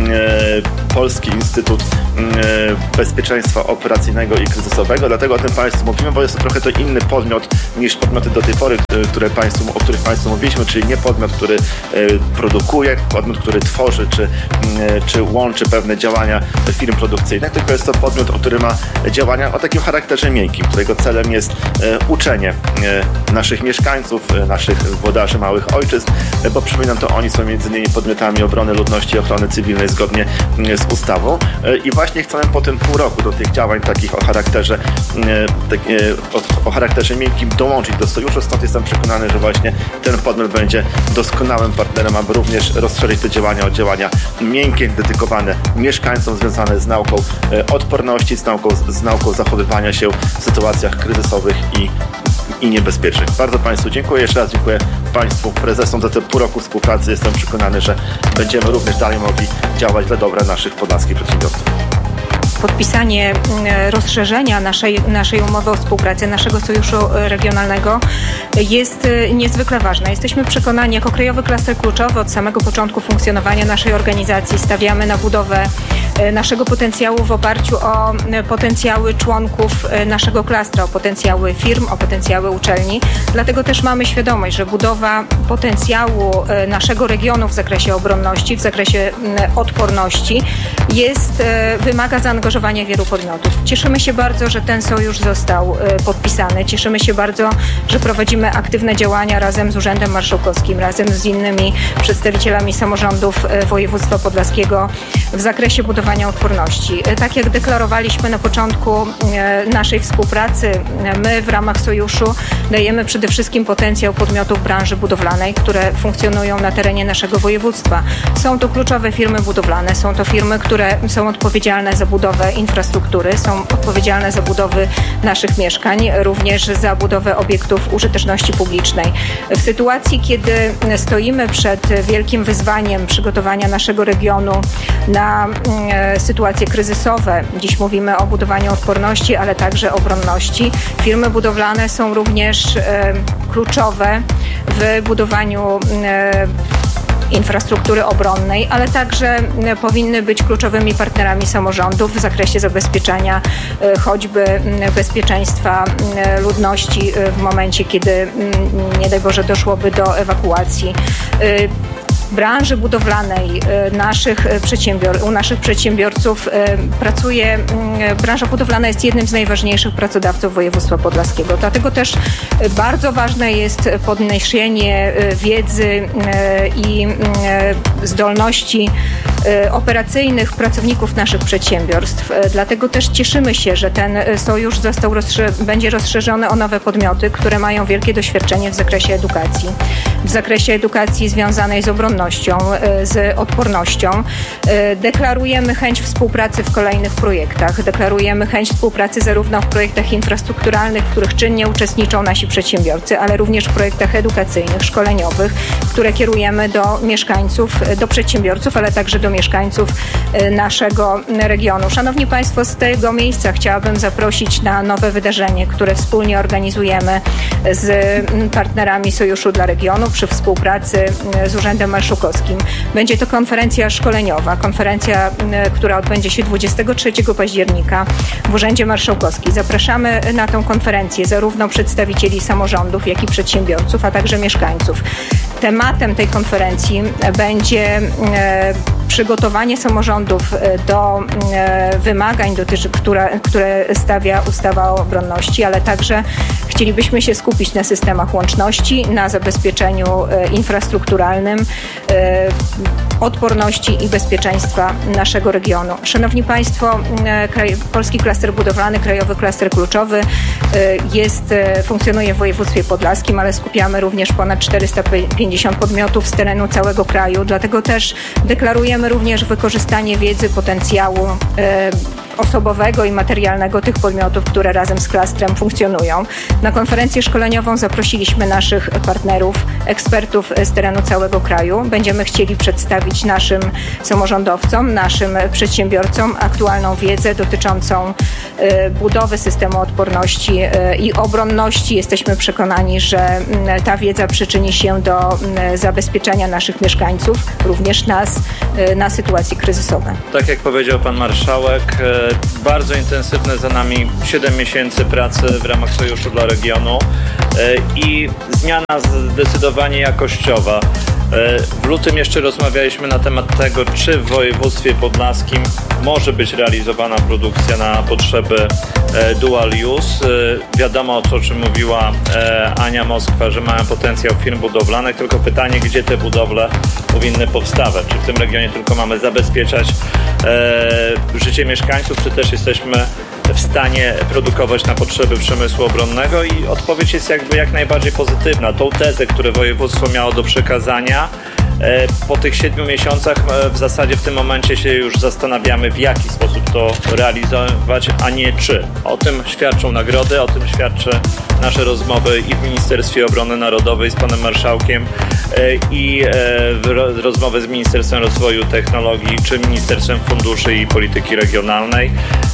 Polski Instytut Bezpieczeństwa Operacyjnego i Kryzysowego. Dlatego o tym Państwu mówimy, bo jest to trochę to inny podmiot niż podmioty do tej pory, które państwu, o których Państwu mówiliśmy, czyli nie podmiot, który produkuje, podmiot, który tworzy czy, czy łączy pewne działania firm produkcyjnych, tylko jest to podmiot, który ma działania o takim charakterze miękkim, którego celem jest uczenie naszych mieszkańców, naszych włodarzy małych ojczyzn, bo przypominam, to oni są między innymi podmiotami obrony ludności i ochrony cywilnej zgodnie z ustawą. I właśnie chcemy po tym pół roku do tych działań takich o charakterze, tak, o, o charakterze miękkim dołączyć do Sojuszu. Stąd jestem przekonany, że właśnie ten podmiot będzie doskonałym partnerem, aby również rozszerzyć te działania o działania miękkie, dedykowane mieszkańcom, związane z nauką odporności, z nauką, z nauką zachowywania się w sytuacjach kryzysowych i i niebezpiecznych. Bardzo Państwu dziękuję. Jeszcze raz dziękuję Państwu prezesom za te pół roku współpracy. Jestem przekonany, że będziemy również dalej mogli działać dla dobra naszych podlaskich przedsiębiorców. Podpisanie rozszerzenia naszej, naszej umowy o współpracy, naszego sojuszu regionalnego jest niezwykle ważne. Jesteśmy przekonani, jako krajowy klaster kluczowy od samego początku funkcjonowania naszej organizacji stawiamy na budowę naszego potencjału w oparciu o potencjały członków naszego klastra, o potencjały firm, o potencjały uczelni. Dlatego też mamy świadomość, że budowa potencjału naszego regionu w zakresie obronności, w zakresie odporności jest, wymaga zaangażowania wielu podmiotów. Cieszymy się bardzo, że ten sojusz został podpisany. Cieszymy się bardzo, że prowadzimy aktywne działania razem z Urzędem Marszałkowskim, razem z innymi przedstawicielami samorządów województwa podlaskiego w zakresie budowania odporności. Tak jak deklarowaliśmy na początku naszej współpracy, my w ramach sojuszu dajemy przede wszystkim potencjał podmiotów branży budowlanej, które funkcjonują na terenie naszego województwa. Są to kluczowe firmy budowlane, są to firmy, które są odpowiedzialne za budowę infrastruktury, są odpowiedzialne za budowy naszych mieszkań, również za budowę obiektów użyteczności publicznej. W sytuacji, kiedy stoimy przed wielkim wyzwaniem przygotowania naszego regionu na e, sytuacje kryzysowe, dziś mówimy o budowaniu odporności, ale także obronności, firmy budowlane są również e, kluczowe w budowaniu e, infrastruktury obronnej, ale także powinny być kluczowymi partnerami samorządów w zakresie zabezpieczania choćby bezpieczeństwa ludności w momencie, kiedy nie daj Boże doszłoby do ewakuacji. Branży budowlanej naszych przedsiębior- u naszych przedsiębiorców pracuje, branża budowlana jest jednym z najważniejszych pracodawców województwa podlaskiego. Dlatego też bardzo ważne jest podniesienie wiedzy i zdolności operacyjnych pracowników naszych przedsiębiorstw. Dlatego też cieszymy się, że ten sojusz został rozszy- będzie rozszerzony o nowe podmioty, które mają wielkie doświadczenie w zakresie edukacji. W zakresie edukacji związanej z obronnością, z odpornością. Deklarujemy chęć współpracy w kolejnych projektach. Deklarujemy chęć współpracy zarówno w projektach infrastrukturalnych, w których czynnie uczestniczą nasi przedsiębiorcy, ale również w projektach edukacyjnych, szkoleniowych, które kierujemy do mieszkańców, do przedsiębiorców, ale także do mieszkańców naszego regionu. Szanowni Państwo, z tego miejsca chciałabym zaprosić na nowe wydarzenie, które wspólnie organizujemy z partnerami Sojuszu dla Regionu przy współpracy z Urzędem Marszałkowskim. Będzie to konferencja szkoleniowa, konferencja, która odbędzie się dwudziestego trzeciego października w Urzędzie Marszałkowskim. Zapraszamy na tę konferencję zarówno przedstawicieli samorządów, jak i przedsiębiorców, a także mieszkańców. Tematem tej konferencji będzie przygotowanie samorządów do wymagań, dotyczy, które, które stawia ustawa o obronności, ale także Chcielibyśmy się skupić na systemach łączności, na zabezpieczeniu infrastrukturalnym, odporności i bezpieczeństwa naszego regionu. Szanowni Państwo, kraj, Polski Klaster Budowlany, Krajowy Klaster Kluczowy jest, funkcjonuje w województwie podlaskim, ale skupiamy również ponad czterysta pięćdziesiąt podmiotów z terenu całego kraju, dlatego też deklarujemy również wykorzystanie wiedzy, potencjału osobowego i materialnego tych podmiotów, które razem z klastrem funkcjonują. Na konferencję szkoleniową zaprosiliśmy naszych partnerów, ekspertów z terenu całego kraju. Będziemy chcieli przedstawić naszym samorządowcom, naszym przedsiębiorcom aktualną wiedzę dotyczącą y, budowy systemu odporności y, i obronności. Jesteśmy przekonani, że y, ta wiedza przyczyni się do y, zabezpieczenia naszych mieszkańców, również nas, y, na sytuacje kryzysowe. Tak jak powiedział pan marszałek, bardzo intensywne za nami siedem miesięcy pracy w ramach Sojuszu dla Regionu i zmiana zdecydowanie jakościowa. W lutym jeszcze rozmawialiśmy na temat tego, czy w województwie podlaskim może być realizowana produkcja na potrzeby dual use. Wiadomo, o czym mówiła Ania Moskwa, że mają potencjał firm budowlanych, tylko pytanie, gdzie te budowle powinny powstawać. Czy w tym regionie tylko mamy zabezpieczać życie mieszkańców, czy też jesteśmy w stanie produkować na potrzeby przemysłu obronnego i odpowiedź jest jakby jak najbardziej pozytywna. Tą tezę, które województwo miało do przekazania, po tych siedmiu miesiącach w zasadzie w tym momencie się już zastanawiamy, w jaki sposób to realizować, a nie czy. O tym świadczą nagrody, o tym świadczy nasze rozmowy i w Ministerstwie Obrony Narodowej z panem marszałkiem i rozmowy z Ministerstwem Rozwoju Technologii czy Ministerstwem Funduszy i Polityki Regionalnej.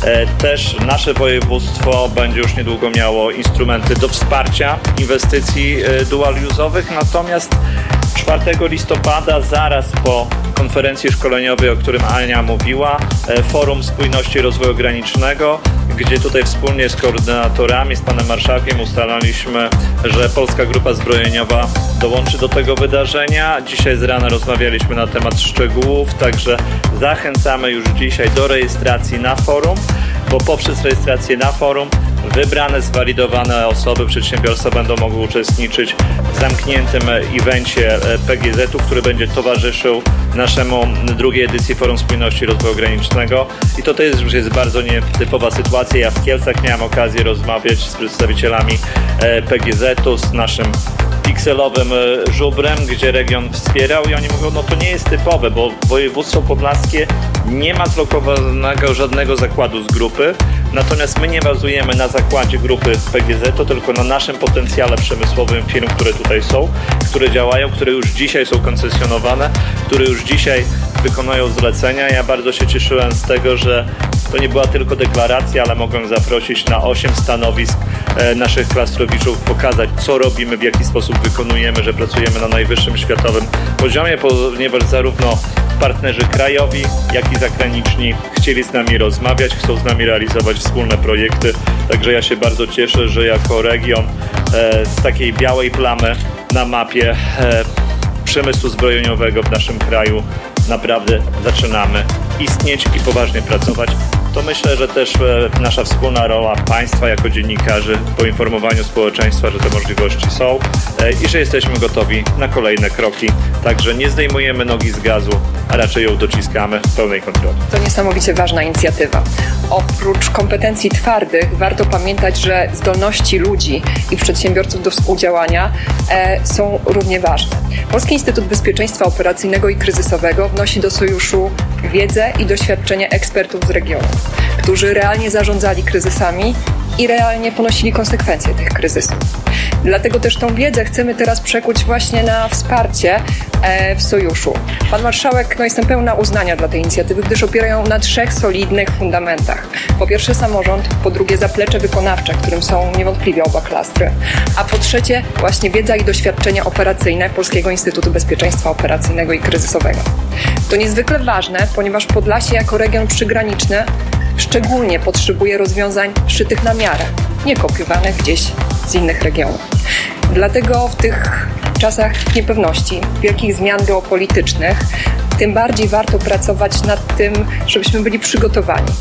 Też nasze województwo będzie już niedługo miało instrumenty do wsparcia inwestycji dual-use'owych, natomiast czwartego listopada, zaraz po konferencji szkoleniowej, o którym Ania mówiła, Forum Spójności i Rozwoju Granicznego, gdzie tutaj wspólnie z koordynatorami, z panem marszałkiem ustalaliśmy, że Polska Grupa Zbrojeniowa dołączy do tego wydarzenia. Dzisiaj z rana rozmawialiśmy na temat szczegółów, także zachęcamy już dzisiaj do rejestracji na forum, bo poprzez rejestrację na forum wybrane, zwalidowane osoby, przedsiębiorstwa będą mogły uczestniczyć w zamkniętym evencie P G Z-u, który będzie towarzyszył naszemu drugiej edycji Forum Spójności i Rozwoju Granicznego. I to, to jest, już jest bardzo nietypowa sytuacja. Ja w Kielcach miałem okazję rozmawiać z przedstawicielami P G Z-u, z naszym pikselowym żubrem, gdzie region wspierał i oni mówią, no to nie jest typowe, bo województwo podlaskie nie ma zlokowanego żadnego zakładu z grupy, natomiast my nie bazujemy na zakładzie grupy P G Z, tylko na naszym potencjale przemysłowym firm, które tutaj są, które działają, które już dzisiaj są koncesjonowane, które już dzisiaj wykonują zlecenia. Ja bardzo się cieszyłem z tego, że to nie była tylko deklaracja, ale mogłem zaprosić na osiem stanowisk e, naszych klastrowiczów, pokazać, co robimy, w jaki sposób wykonujemy, że pracujemy na najwyższym światowym poziomie, ponieważ zarówno partnerzy krajowi, jak i zagraniczni chcieli z nami rozmawiać, chcą z nami realizować wspólne projekty. Także ja się bardzo cieszę, że jako region e, z takiej białej plamy na mapie e, przemysłu zbrojeniowego w naszym kraju naprawdę zaczynamy istnieć i poważnie pracować. To myślę, że też nasza wspólna rola państwa jako dziennikarzy w poinformowaniu społeczeństwa, że te możliwości są i że jesteśmy gotowi na kolejne kroki. Także nie zdejmujemy nogi z gazu, a raczej ją dociskamy w pełnej kontroli. To niesamowicie ważna inicjatywa. Oprócz kompetencji twardych warto pamiętać, że zdolności ludzi i przedsiębiorców do współdziałania e, są równie ważne. Polski Instytut Bezpieczeństwa Operacyjnego i Kryzysowego wnosi do sojuszu wiedzę i doświadczenie ekspertów z regionu, którzy realnie zarządzali kryzysami i realnie ponosili konsekwencje tych kryzysów. Dlatego też tą wiedzę chcemy teraz przekuć właśnie na wsparcie e, w sojuszu. Pan marszałek, no jestem pełna uznania dla tej inicjatywy, gdyż opierają na trzech solidnych fundamentach. Po pierwsze samorząd, po drugie zaplecze wykonawcze, którym są niewątpliwie oba klastry, a po trzecie właśnie wiedza i doświadczenie operacyjne Polskiego Instytutu Bezpieczeństwa Operacyjnego i Kryzysowego. To niezwykle ważne, ponieważ Podlasie jako region przygraniczny szczególnie potrzebuje rozwiązań szytych na miarę, nie kopiowanych gdzieś z innych regionów. Dlatego w tych czasach niepewności, wielkich zmian geopolitycznych, tym bardziej warto pracować nad tym, żebyśmy byli przygotowani.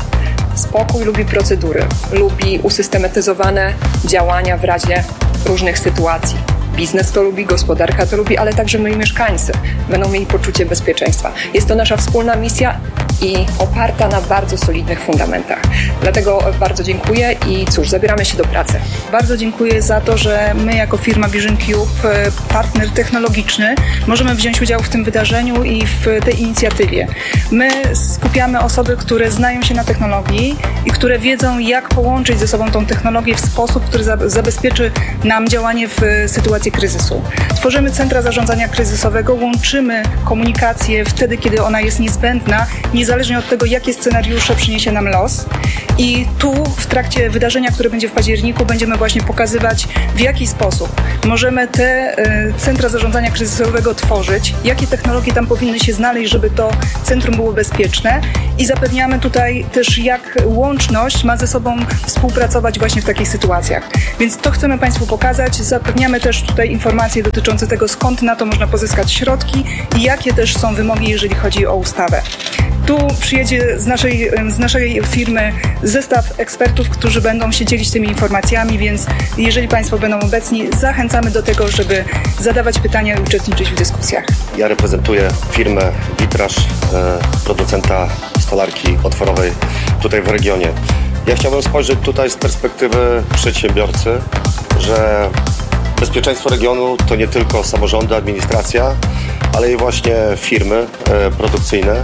spokój, lubi procedury, lubi usystematyzowane działania w razie różnych sytuacji. Biznes to lubi, gospodarka to lubi, ale także my mieszkańcy będą mieli poczucie bezpieczeństwa. Jest to nasza wspólna misja i oparta na bardzo solidnych fundamentach. Dlatego bardzo dziękuję i cóż, zabieramy się do pracy. Bardzo dziękuję za to, że my jako firma Vision Cube, partner technologiczny, możemy wziąć udział w tym wydarzeniu i w tej inicjatywie. My skupiamy osoby, które znają się na technologii i które wiedzą, jak połączyć ze sobą tą technologię w sposób, który zabezpieczy nam działanie w sytuacji kryzysu. Tworzymy centra zarządzania kryzysowego, łączymy komunikację wtedy, kiedy ona jest niezbędna, niezależnie od tego, jakie scenariusze przyniesie nam los. I tu w trakcie wydarzenia, które będzie w październiku, będziemy właśnie pokazywać, w jaki sposób możemy te y, centra zarządzania kryzysowego tworzyć, jakie technologie tam powinny się znaleźć, żeby to centrum było bezpieczne i zapewniamy tutaj też, jak łączność ma ze sobą współpracować właśnie w takich sytuacjach. Więc to chcemy Państwu pokazać. Zapewniamy też tutaj informacje dotyczące tego, skąd na to można pozyskać środki i jakie też są wymogi, jeżeli chodzi o ustawę. Tu przyjedzie z naszej, z naszej firmy zestaw ekspertów, którzy będą się dzielić tymi informacjami, więc jeżeli Państwo będą obecni, zachęcamy do tego, żeby zadawać pytania i uczestniczyć w dyskusjach. Ja reprezentuję firmę Witraż, producenta stolarki otworowej tutaj w regionie. Ja chciałbym spojrzeć tutaj z perspektywy przedsiębiorcy, że bezpieczeństwo regionu to nie tylko samorządy, administracja, ale i właśnie firmy produkcyjne.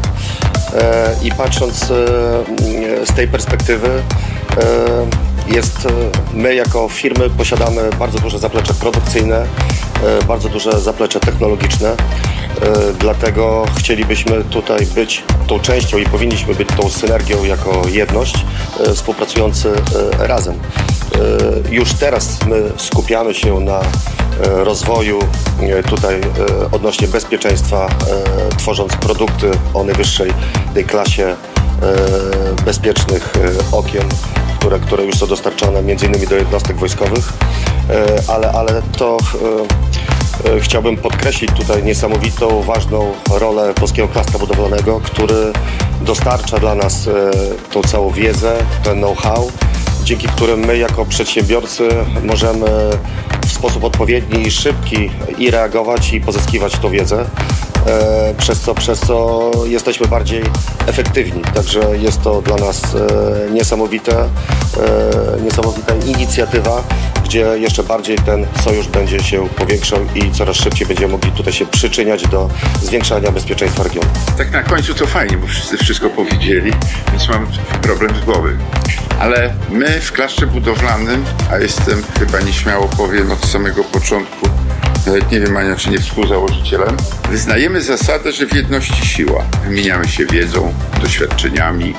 I patrząc z tej perspektywy, jest, my jako firmy posiadamy bardzo duże zaplecze produkcyjne, bardzo duże zaplecze technologiczne, dlatego chcielibyśmy tutaj być tą częścią i powinniśmy być tą synergią jako jedność, współpracujący razem. Już teraz my skupiamy się na rozwoju tutaj odnośnie bezpieczeństwa, tworząc produkty o najwyższej tej klasie bezpiecznych okien, które, które już są dostarczane między innymi do jednostek wojskowych, ale, ale to chciałbym podkreślić tutaj niesamowitą, ważną rolę Polskiego Klastra Budowlanego, który dostarcza dla nas tą całą wiedzę, ten know-how, dzięki którym my jako przedsiębiorcy możemy w sposób odpowiedni i szybki i reagować i pozyskiwać tą wiedzę, przez co, przez co jesteśmy bardziej efektywni. Także jest to dla nas niesamowite, niesamowita inicjatywa, gdzie jeszcze bardziej ten sojusz będzie się powiększał i coraz szybciej będziemy mogli tutaj się przyczyniać do zwiększania bezpieczeństwa regionu. Tak na końcu to fajnie, bo wszyscy wszystko powiedzieli, więc mam problem z głowy. Ale my w klastrze budowlanym, a jestem, chyba nieśmiało powiem, od samego początku, nawet nie wiem, Ania, czy nie współzałożycielem, wyznajemy zasadę, że w jedności siła. Wymieniamy się wiedzą, doświadczeniami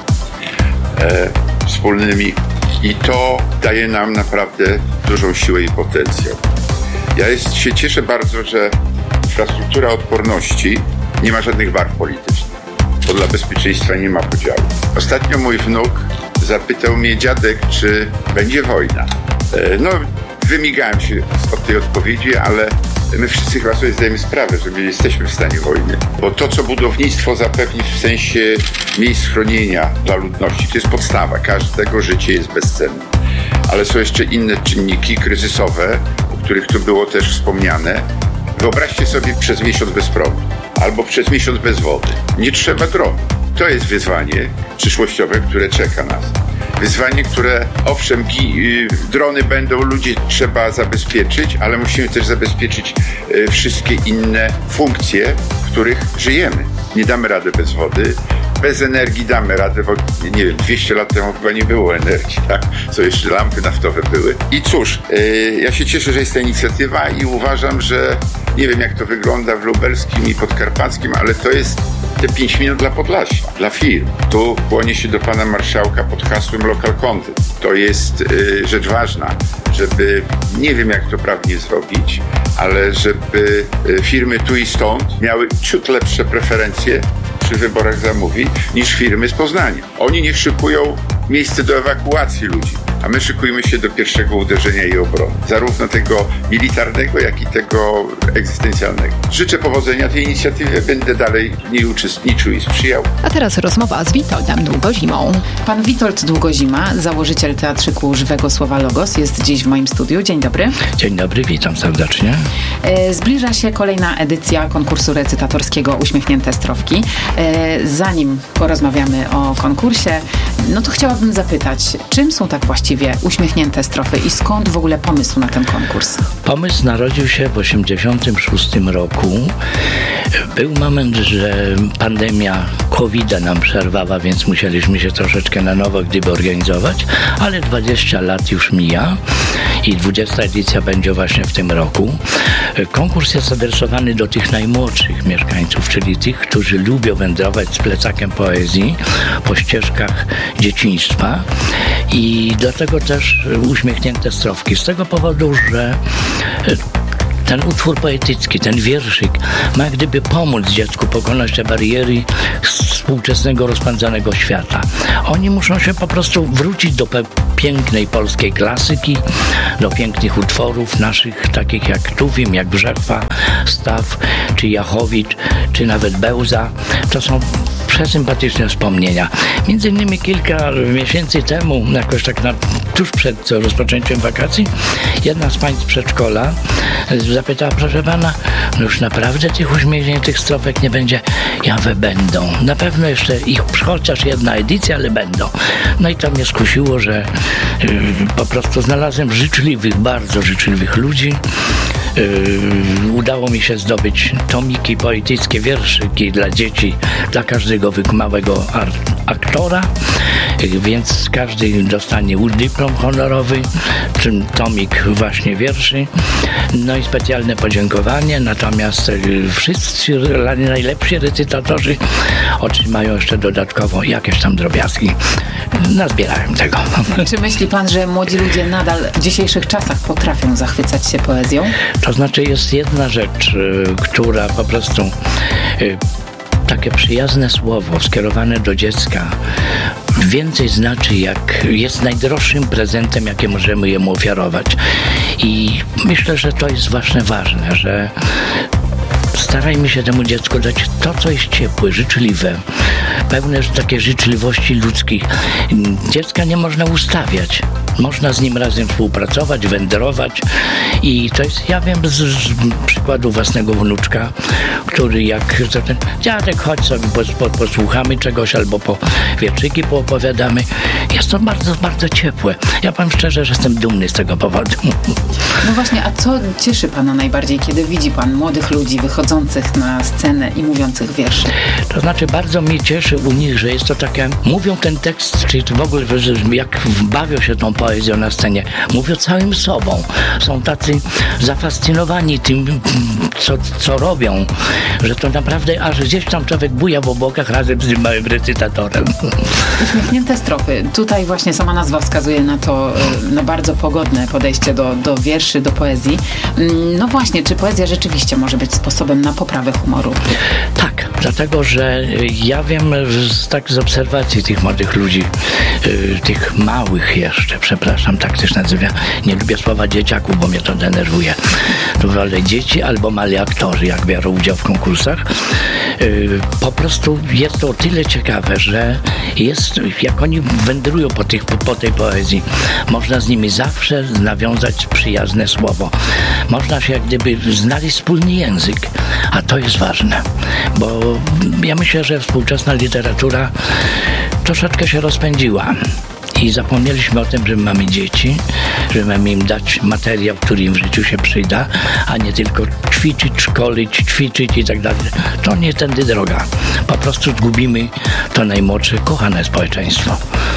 e, wspólnymi i to daje nam naprawdę dużą siłę i potencjał. Ja jest, się cieszę bardzo, że infrastruktura odporności nie ma żadnych barw politycznych, bo dla bezpieczeństwa nie ma podziału. Ostatnio mój wnuk zapytał mnie, dziadek, czy będzie wojna. E, no, wymigałem się od tej odpowiedzi, ale my wszyscy chyba sobie zdajemy sprawę, że my jesteśmy w stanie wojny. Bo to, co budownictwo zapewni w sensie miejsc chronienia dla ludności, to jest podstawa. Każdego życie jest bezcenne. Ale są jeszcze inne czynniki kryzysowe, o których tu było też wspomniane. Wyobraźcie sobie przez miesiąc bez prądu albo przez miesiąc bez wody. Nie trzeba dronu. To jest wyzwanie przyszłościowe, które czeka nas. Wyzwanie, które owszem, drony będą, ludzi trzeba zabezpieczyć, ale musimy też zabezpieczyć wszystkie inne funkcje, w których żyjemy. Nie damy rady bez wody, bez energii damy radę, bo nie wiem, dwieście lat temu chyba nie było energii, tak? Co jeszcze lampy naftowe były. I cóż, ja się cieszę, że jest ta inicjatywa i uważam, że nie wiem, jak to wygląda w lubelskim i podkarpackim, ale to jest te pięć minut dla Podlasia, dla firm. Tu kłonię się do pana marszałka pod hasłem Local Content. To jest y, rzecz ważna, żeby, nie wiem jak to prawnie zrobić, ale żeby y, firmy tu i stąd miały ciut lepsze preferencje przy wyborach zamówień niż firmy z Poznania. Oni niech szykują miejsce do ewakuacji ludzi. a my szykujmy się do pierwszego uderzenia i obrony. Zarówno tego militarnego, jak i tego egzystencjalnego. Życzę powodzenia tej inicjatywie, będę dalej w niej uczestniczył i sprzyjał. A teraz rozmowa z Witoldem Długozimą. Pan Witold Długozima, założyciel Teatrzyku Żywego Słowa Logos, jest dziś w moim studiu. Dzień dobry. Dzień dobry, witam serdecznie. E, zbliża się kolejna edycja konkursu recytatorskiego Uśmiechnięte Strofki. E, zanim porozmawiamy o konkursie, no to chciałabym zapytać, czym są tak właściwie uśmiechnięte strofy i skąd w ogóle pomysł na ten konkurs? Pomysł narodził się w osiemdziesiątym szóstym roku. Był moment, że pandemia kowida nam przerwała, więc musieliśmy się troszeczkę na nowo gdyby organizować, ale dwadzieścia lat już mija i dwudziesta edycja będzie właśnie w tym roku. Konkurs jest adresowany do tych najmłodszych mieszkańców, czyli tych, którzy lubią wędrować z plecakiem poezji po ścieżkach dzieciństwa i dlatego też uśmiechnięte strofki. Z tego powodu, że ten utwór poetycki, ten wierszyk ma jak gdyby pomóc dziecku pokonać te bariery współczesnego, rozpędzanego świata. Oni muszą się po prostu wrócić do pe- pięknej polskiej klasyki, do pięknych utworów naszych, takich jak Tuwim, jak Brzechwa, Staw, czy Jachowicz, czy nawet Bełza. To są przesympatyczne wspomnienia. Między innymi kilka miesięcy temu, jakoś tak na, tuż przed rozpoczęciem wakacji, jedna z pań z przedszkola zapytała, proszę pana, no już naprawdę tych uśmiechniętych strofek nie będzie? Ja we będą. Na pewno jeszcze ich chociaż jedna edycja, ale będą. No i to mnie skusiło, że yy, po prostu znalazłem życzliwych, bardzo życzliwych ludzi. Yy, udało mi się zdobyć tomiki poetyckie, wierszyki dla dzieci, dla każdego małego aktora, yy, więc każdy dostanie dyplom honorowy, czy tomik właśnie wierszy, no i specjalne podziękowanie, natomiast yy, wszyscy najlepsi recytatorzy otrzymają jeszcze dodatkowo jakieś tam drobiazgi. Nazbierałem tego. Czy myśli pan, że młodzi ludzie nadal w dzisiejszych czasach potrafią zachwycać się poezją? To znaczy jest jedna rzecz, y, która po prostu y, takie przyjazne słowo skierowane do dziecka więcej znaczy, jak jest najdroższym prezentem, jakie możemy jemu ofiarować. I myślę, że to jest właśnie ważne, że starajmy się temu dziecku dać to, co jest ciepłe, życzliwe, pełne takiej życzliwości ludzkich. Dziecka nie można ustawiać. Można z nim razem współpracować, wędrować i to jest, ja wiem z, z przykładu własnego wnuczka, który jak ten dziadek, chodź sobie pos, po, posłuchamy czegoś albo po wierszyki poopowiadamy. Jest to bardzo, bardzo ciepłe. Ja powiem szczerze, że jestem dumny z tego powodu. No właśnie, a co cieszy pana najbardziej, kiedy widzi pan młodych ludzi wychodzących na scenę i mówiących wierszy? To znaczy bardzo mnie cieszy u nich, że jest to takie, mówią ten tekst, czy w ogóle jak bawią się tą poezją na scenie, mówią całym sobą. Są tacy zafascynowani tym, co, co robią, że to naprawdę aż gdzieś tam człowiek buja w obłokach razem z tym małym recytatorem. Uśmiechnięte strofy. Tutaj właśnie sama nazwa wskazuje na to, na bardzo pogodne podejście do, do wierszy, do poezji. No właśnie, czy poezja rzeczywiście może być sposobem na poprawę humoru? Tak, dlatego, że ja wiem z, tak z obserwacji tych młodych ludzi, yy, tych małych jeszcze, przepraszam, tak też nazywa. Nie lubię słowa dzieciaków, bo mnie to denerwuje. To wolę dzieci albo mali aktorzy, jak biorą udział w konkursach. Yy, po prostu jest to o tyle ciekawe, że jest, jak oni wędrują po, tych, po, po tej poezji, można z nimi zawsze nawiązać przyjazne słowo. Można się jak gdyby znaleźć wspólny język, a to jest ważne, bo ja myślę, że współczesna literatura troszeczkę się rozpędziła. I zapomnieliśmy o tym, że mamy dzieci, że mamy im dać materiał, który im w życiu się przyda, a nie tylko ćwiczyć, szkolić, ćwiczyć i tak dalej. To nie tędy droga. Po prostu zgubimy to najmłodsze, kochane społeczeństwo.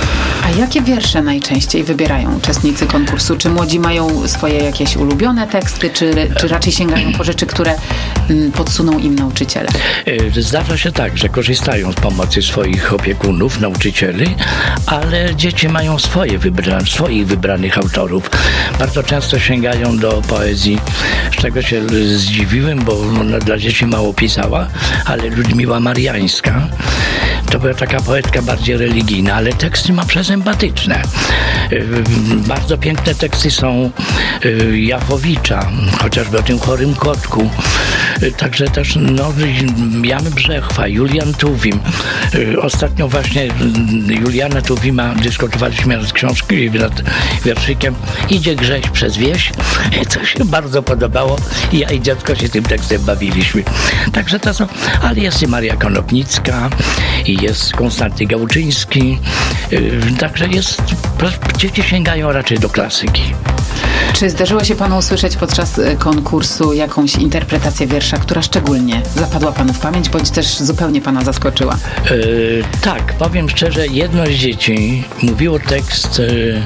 A jakie wiersze najczęściej wybierają uczestnicy konkursu? Czy młodzi mają swoje jakieś ulubione teksty, czy, czy raczej sięgają po rzeczy, które mm, podsuną im nauczyciele? Zdarza się tak, że korzystają z pomocy swoich opiekunów, nauczycieli, ale dzieci mają swoje wybra- swoich wybranych autorów. Bardzo często sięgają do poezji, z czego się zdziwiłem, bo ona dla dzieci mało pisała, ale Ludmiła Mariańska to była taka poetka bardziej religijna, ale teksty ma przesympatyczne. Bardzo piękne teksty są Jachowicza, chociażby o tym chorym kotku. Także też no, Jan Brzechwa, Julian Tuwim. Ostatnio właśnie Juliana Tuwima dyskutowaliśmy nad książką, nad wierszykiem Idzie Grześ przez wieś. To się bardzo podobało i ja i dziecko się tym tekstem bawiliśmy. Także to są, ale jest i Maria Konopnicka, i jest Konstanty Gałczyński. Także jest, dzieci sięgają raczej do klasyki. Czy zdarzyło się panu usłyszeć podczas konkursu jakąś interpretację wiersza, która szczególnie zapadła panu w pamięć, bądź też zupełnie pana zaskoczyła? Yy, tak, powiem szczerze, jedno z dzieci mówiło tekst yy,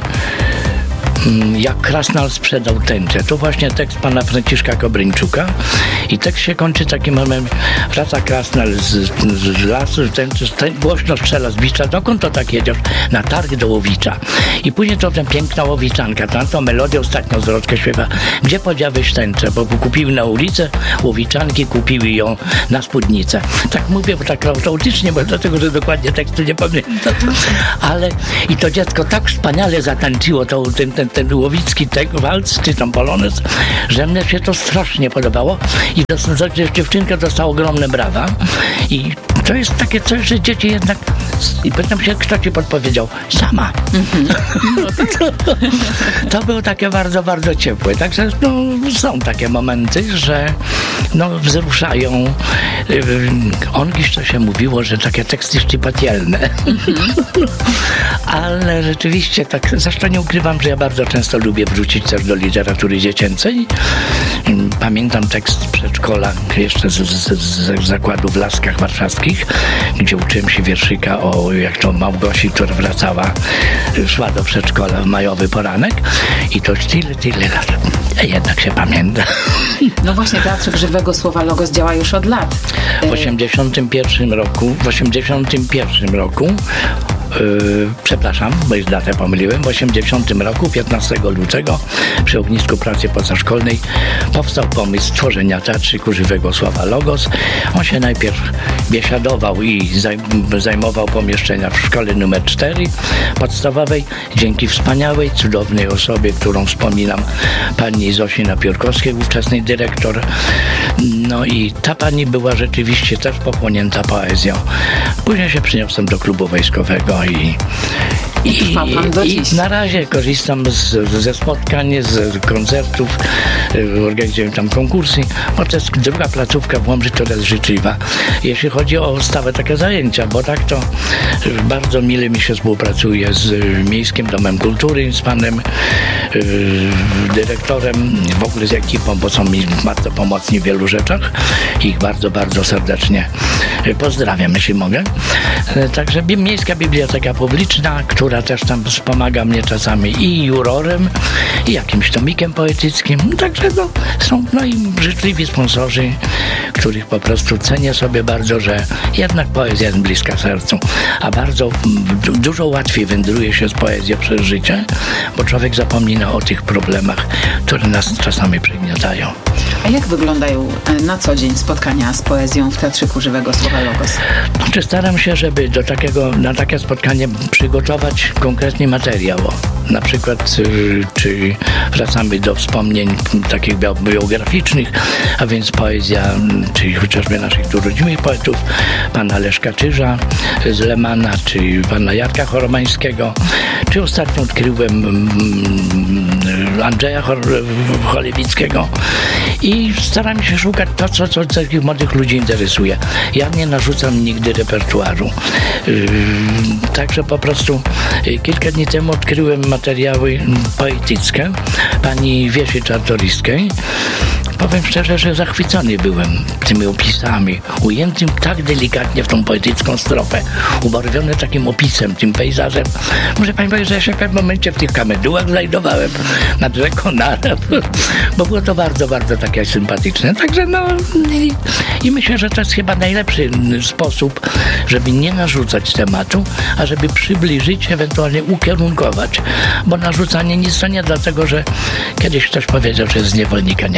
jak Krasnal sprzedał tęczę. To właśnie tekst pana Franciszka Kobryńczuka i tekst się kończy takim momentem: wraca Krasnal z, z lasu, tęczy, ten, głośno strzela z bicza, dokąd to tak jedziesz? Na targ do Łowicza. I później to ten piękna Łowiczanka, tam tą melodię ostatnio zwrotkę śpiewa: gdzie podziałeś tęczę? Bo kupiły na ulicę, Łowiczanki kupiły ją na spódnicę. Tak mówię, bo tak autentycznie, bo dlatego, że dokładnie tekstu nie pamiętam. Ale i to dziecko tak wspaniale zatańczyło to, ten, ten ten łowicki tego walc, czy tam polonez, że mnie się to strasznie podobało i to, dziewczynka dostała ogromne brawa i to jest takie coś, że dzieci jednak i pytam się, kto ci podpowiedział? Sama. Mm-hmm. to, to było takie bardzo, bardzo ciepłe. Także no, są takie momenty, że no, wzruszają. On gdzieś to się mówiło, że takie teksty szczypatielne. Mm-hmm. Ale rzeczywiście tak, zresztą nie ukrywam, że ja bardzo często lubię wrócić też do literatury dziecięcej. Pamiętam tekst przedszkola jeszcze z, z, z zakładu w Laskach Warszawskich, gdzie uczyłem się wierszyka o jak to Małgosi, która wracała, szła do przedszkola w majowy poranek i to już tyle, tyle lat. A jednak się pamięta. No właśnie, Teatr Żywego Słowa Logos działa już od lat. W osiemdziesiątym pierwszym roku, w osiemdziesiątym pierwszym roku Yy, przepraszam, bo już datę pomyliłem. W osiemdziesiątym roku, piętnastego lutego, przy ognisku pracy pozaszkolnej powstał pomysł stworzenia Teatrzyku Żywego Słowa Logos. On się najpierw biesiadował i zajmował pomieszczenia w szkole numer cztery podstawowej, dzięki wspaniałej, cudownej osobie, którą wspominam, pani Zosi Napiórkowskiej, ówczesnej dyrektor. No i ta pani była rzeczywiście też pochłonięta poezją. Później się przyniosłem do klubu wojskowego i I, i na razie korzystam z, ze spotkań, z koncertów, organizuję tam konkursy, bo to jest druga placówka w Łomży, która jest życzliwa. Jeśli chodzi o stałe takie zajęcia, bo tak to bardzo mile mi się współpracuje z Miejskim Domem Kultury, z panem yy, dyrektorem, w ogóle z ekipą, bo są mi bardzo pomocni w wielu rzeczach. Ich bardzo, bardzo serdecznie pozdrawiam, jeśli mogę. Także Miejska Biblioteka Publiczna, która też tam wspomaga mnie czasami i jurorem, i jakimś tomikiem poetyckim. Także no, są no i życzliwi sponsorzy, których po prostu cenię sobie bardzo, że jednak poezja jest bliska sercu, a bardzo dużo łatwiej wędruje się z poezją przez życie, bo człowiek zapomina o tych problemach, które nas czasami przygniatają. A jak wyglądają na co dzień spotkania z poezją w Teatrzyku Żywego Słowa Logos? Znaczy staram się, żeby do takiego, na takie spotkanie przygotować konkretny materiał. Na przykład czy wracamy do wspomnień takich biograficznych, a więc poezja, czy chociażby naszych tu rodzimych poetów, pana Leszka Czyża z Lemana, czy pana Jarka Choromańskiego, czy ostatnio odkryłem Andrzeja Cholewickiego i staram się szukać to, co, co takich młodych ludzi interesuje. Ja nie narzucam nigdy repertuaru. Yy, także po prostu yy, kilka dni temu odkryłem materiały poetyckie pani Wiesi Czartoryskiej. Powiem szczerze, że zachwycony byłem tymi opisami, ujętym tak delikatnie w tą poetycką strofę, ubarwione takim opisem, tym pejzażem. Może pani powiedzieć, że ja się w pewnym momencie w tych kamedułach znajdowałem nad rzeką Narab, bo było to bardzo, bardzo takie sympatyczne. Także no i, i myślę, że to jest chyba najlepszy sposób, żeby nie narzucać tematu, a żeby przybliżyć, ewentualnie ukierunkować, bo narzucanie nic to nie dlatego, że kiedyś ktoś powiedział, że z niewolnika nie ma robotnika.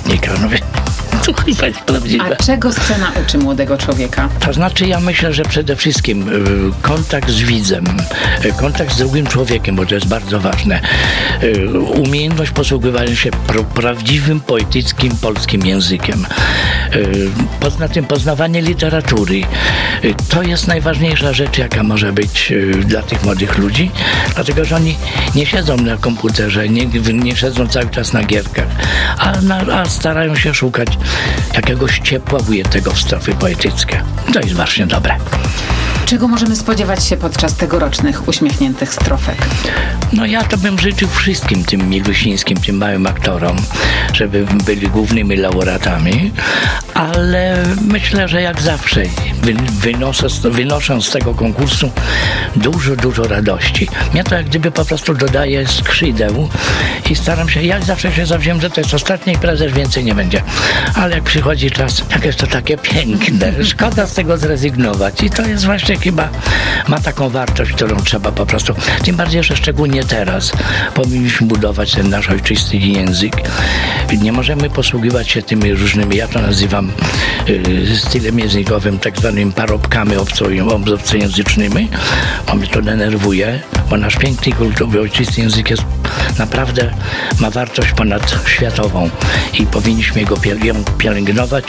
chetnika. No, to chyba jest prawdziwe. A czego scena uczy młodego człowieka? To znaczy, ja myślę, że przede wszystkim y, kontakt z widzem, y, kontakt z drugim człowiekiem, bo to jest bardzo ważne. Y, umiejętność posługiwania się pra- prawdziwym, poetyckim, polskim językiem. Y, poza tym poznawanie literatury. Y, to jest najważniejsza rzecz, jaka może być y, dla tych młodych ludzi, dlatego, że oni nie siedzą na komputerze, nie, nie siedzą cały czas na gierkach, a, na, a starają się szukać jakiegoś ciepła ujetego w strofy poetyckie. To jest właśnie dobre. Czego możemy spodziewać się podczas tegorocznych uśmiechniętych strofek? No ja to bym życzył wszystkim tym milusińskim, tym małym aktorom, żeby byli głównymi laureatami, ale myślę, że jak zawsze wy, wynoszę, wynoszę z tego konkursu dużo, dużo radości. Mnie to jak gdyby po prostu dodaje skrzydeł i staram się, jak zawsze się zawziąłem, że to jest ostatni prezes, więcej nie będzie. Ale jak przychodzi czas, jak jest to takie piękne, szkoda z tego zrezygnować i to jest właśnie chyba, ma taką wartość, którą trzeba po prostu, tym bardziej, że szczególnie teraz powinniśmy budować ten nasz ojczysty język. Nie możemy posługiwać się tymi różnymi, ja to nazywam y, stylem językowym, tak zwanymi parobkami obco- obcojęzycznymi, bo mnie to denerwuje, bo nasz piękny, kulturowy, ojczysty język jest naprawdę, ma wartość ponadświatową i powinniśmy go pielęgnować